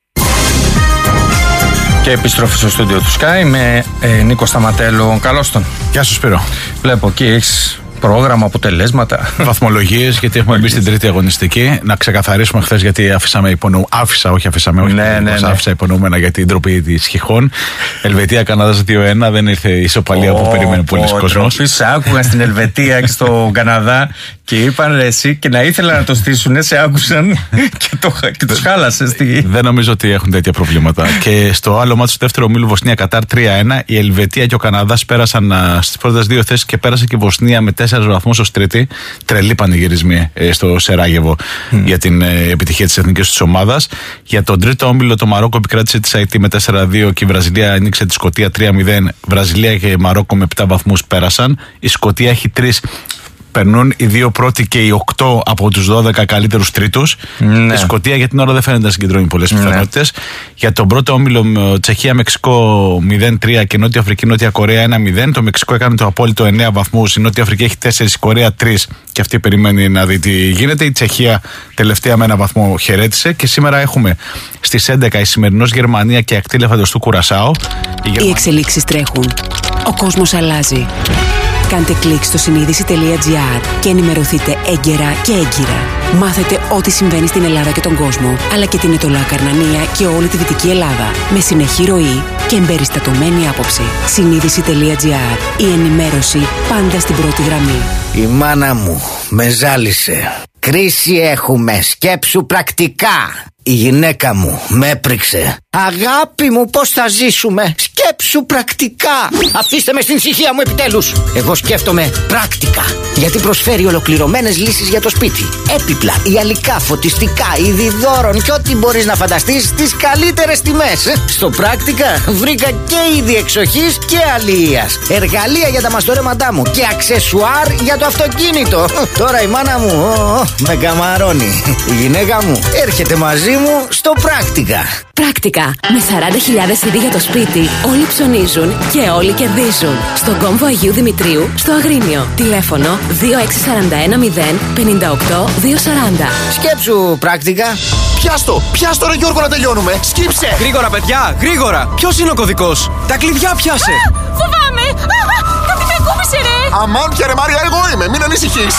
Και επιστροφή στο στούντιο του Sky με ε, Νίκο Σταματέλο. Καλώς τον. Γεια σου Σπύρο. Βλέπω εκεί έχεις πρόγραμμα, αποτελέσματα. Βαθμολογίες, γιατί έχουμε μπει στην τρίτη αγωνιστική. Να ξεκαθαρίσουμε χθες γιατί αφήσαμε υπονοούμενα. Άφησα, όχι αφήσαμε, όχι. Ναι, ναι, ναι. Άφησα υπονοούμενα για την ντροπή της Χιχών. Ελβετία, Καναδάς δύο ένα. Δεν ήρθε η ισοπαλία που περίμενε πολλοί κόσμος. Σε άκουγαν στην Ελβετία και στο Καναδά και είπαν εσύ και να ήθελαν να το στήσουν, σε άκουσαν και, το, και τους χάλασες. Δεν νομίζω ότι έχουν τέτοια προβλήματα. Και στο άλλο μάτι, στο δεύτερο ομίλου Βοσνία Κατάρ τρία ένα, η Ελβετία και ο Καναδάς πέρασαν στις πρώτες δύο θέσεις και πέρασε και η Βοσνία με τέσσερις βαθμούς ως τρίτη. Τρελή πανηγυρισμοί ε, στο Σεράγεβο mm. για την ε, επιτυχία της εθνικής της ομάδας. Για τον τρίτο όμιλο, το Μαρόκο επικράτησε τη Αϊτή με τέσσερα δύο και η Βραζιλία ανοίξε τη Σκωτία τρία μηδέν. Βραζιλία και Μαρόκο με επτά βαθμούς πέρασαν. Η Σκωτία έχει τρεις. Περνούν οι δύο πρώτοι και οι οκτώ από τους δώδεκα καλύτερους τρίτους. Ναι. Η Σκωτία για την ώρα δεν φαίνεται να συγκεντρώνει πολλές ναι. πιθανότητες. Για τον πρώτο όμιλο, Τσεχία-Μεξικό μηδέν τρία και Νότια Αφρική-Νότια Κορέα ένα μηδέν. Το Μεξικό έκανε το απόλυτο εννέα βαθμούς. Η Νότια Αφρική έχει τέσσερα, η Κορέα τρία και αυτή περιμένει να δει τι γίνεται. Η Τσεχία τελευταία με ένα βαθμό χαιρέτησε. Και σήμερα έχουμε στις έντεκα η σημερινός Γερμανία και ακτή Λεφαντοστού Κουρασάο. Οι, Γερμα... οι εξελίξεις τρέχουν. Ο κόσμος αλλάζει. Κάντε κλικ στο συνείδηση τελεία τζι άρ και ενημερωθείτε έγκαιρα και έγκυρα. Μάθετε ό,τι συμβαίνει στην Ελλάδα και τον κόσμο, αλλά και την Ετωλά Καρνανία και όλη τη Δυτική Ελλάδα, με συνεχή ροή και εμπεριστατωμένη άποψη. συνείδηση τελεία τζι άρ. Η ενημέρωση πάντα στην πρώτη γραμμή. Η μάνα μου με ζάλισε. Κρίση έχουμε, σκέψου πρακτικά. Η γυναίκα μου με έπριξε. Αγάπη μου, πώς θα ζήσουμε? Σκέψου πρακτικά. Αφήστε με στην ησυχία μου επιτέλους. Εγώ σκέφτομαι πράκτικα, γιατί προσφέρει ολοκληρωμένες λύσεις για το σπίτι. Έπιπλα, ιαλικά, φωτιστικά, είδη δώρων και ό,τι μπορείς να φανταστείς στις καλύτερες τιμές. Στο πράκτικα βρήκα και είδη εξοχής και αλληλείας, εργαλεία για τα μαστορέματά μου και αξεσουάρ για το αυτοκίνητο. Τώρα η μάνα μου ο, με καμαρώνει. Η γυναίκα μου έρχεται μαζί μου στο πράκτικα. Πράκτικα. Με σαράντα χιλιάδες είδη για το σπίτι, όλοι ψωνίζουν και όλοι κερδίζουν. Στον κόμβο Αγίου Δημητρίου, στο Αγρίνιο. Τηλέφωνο δύο έξι τέσσερα ένα μηδέν πέντε οκτώ δύο σαράντα. Σκέψου πράκτικα. Πιάστο, πιάστο ρε Γιώργο να τελειώνουμε. Σκύψε. Γρήγορα παιδιά, γρήγορα. Ποιος είναι ο κωδικός? Τα κλειδιά πιάσε. Α, φοβάμαι. Α, κάτι με κούμπησε ρε. Αμάν πια ρε Μάρια, εγώ είμαι, μην ανησυχείς.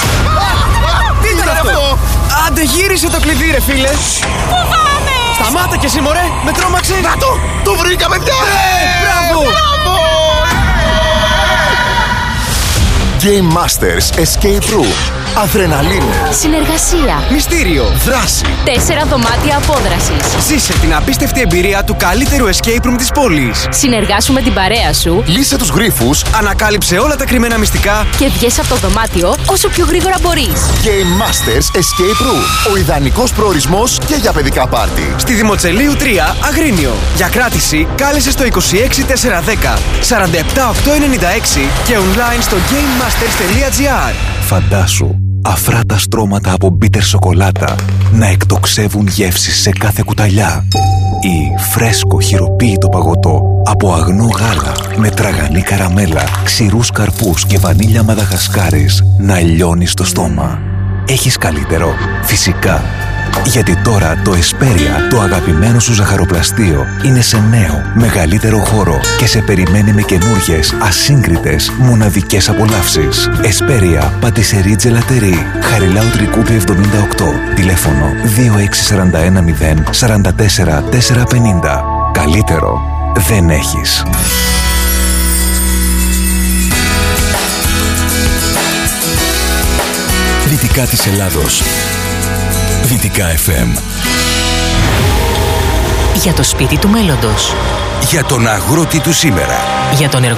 Τι ήταν αυτό? Άντε γύρισε το κλειδί ρε φίλε. Φοβάμαι. Σταμάτα κι εσύ μωρέ, με τρόμαξε. Να το, το βρήκα παιδιά. Ε, μπράβο. Game Masters Escape Room. Αδρεναλίνη. Συνεργασία. Μυστήριο. Δράση. Τέσσερα δωμάτια απόδρασης. Ζήσε την απίστευτη εμπειρία του καλύτερου escape room της πόλης. Συνεργάσου με την παρέα σου. Λύσε τους γρίφους. Ανακάλυψε όλα τα κρυμμένα μυστικά. Και βγες από το δωμάτιο όσο πιο γρήγορα μπορείς. Game Masters Escape Room. Ο ιδανικός προορισμός και για παιδικά πάρτι. Στη Δημοτσελείου τρία, Αγρίνιο. Για κράτηση κάλεσε στο είκοσι έξι τετρακόσια δέκα σαράντα επτά οκτακόσια ενενήντα έξι και online στο game masters τελεία gr. Φαντάσου αφράτα στρώματα από μπίτερ σοκολάτα να εκτοξεύουν γεύσεις σε κάθε κουταλιά, ή φρέσκο χειροποίητο παγωτό από αγνό γάλα με τραγανή καραμέλα, ξηρούς καρπούς και βανίλια μαδαγασκάρης να λιώνει στο στόμα. Έχεις καλύτερο? Φυσικά. Γιατί τώρα το Εσπέρια, το αγαπημένο σου ζαχαροπλαστείο, είναι σε νέο, μεγαλύτερο χώρο και σε περιμένει με καινούργιες, ασύγκριτες, μοναδικές απολαύσεις. Εσπέρια, πατησερί τζελατερί, Χαριλάου Τρικούπη εβδομήντα οκτώ, τηλέφωνο δύο έξι τέσσερα ένα μηδέν τέσσερα τέσσερα τέσσερα πενήντα. Καλύτερο δεν έχεις. Δυτικά της Ελλάδος. Δυτικά εφ εμ. Για το σπίτι του μέλλοντος. Για τον αγρότη του σήμερα. Για τον εργοδότη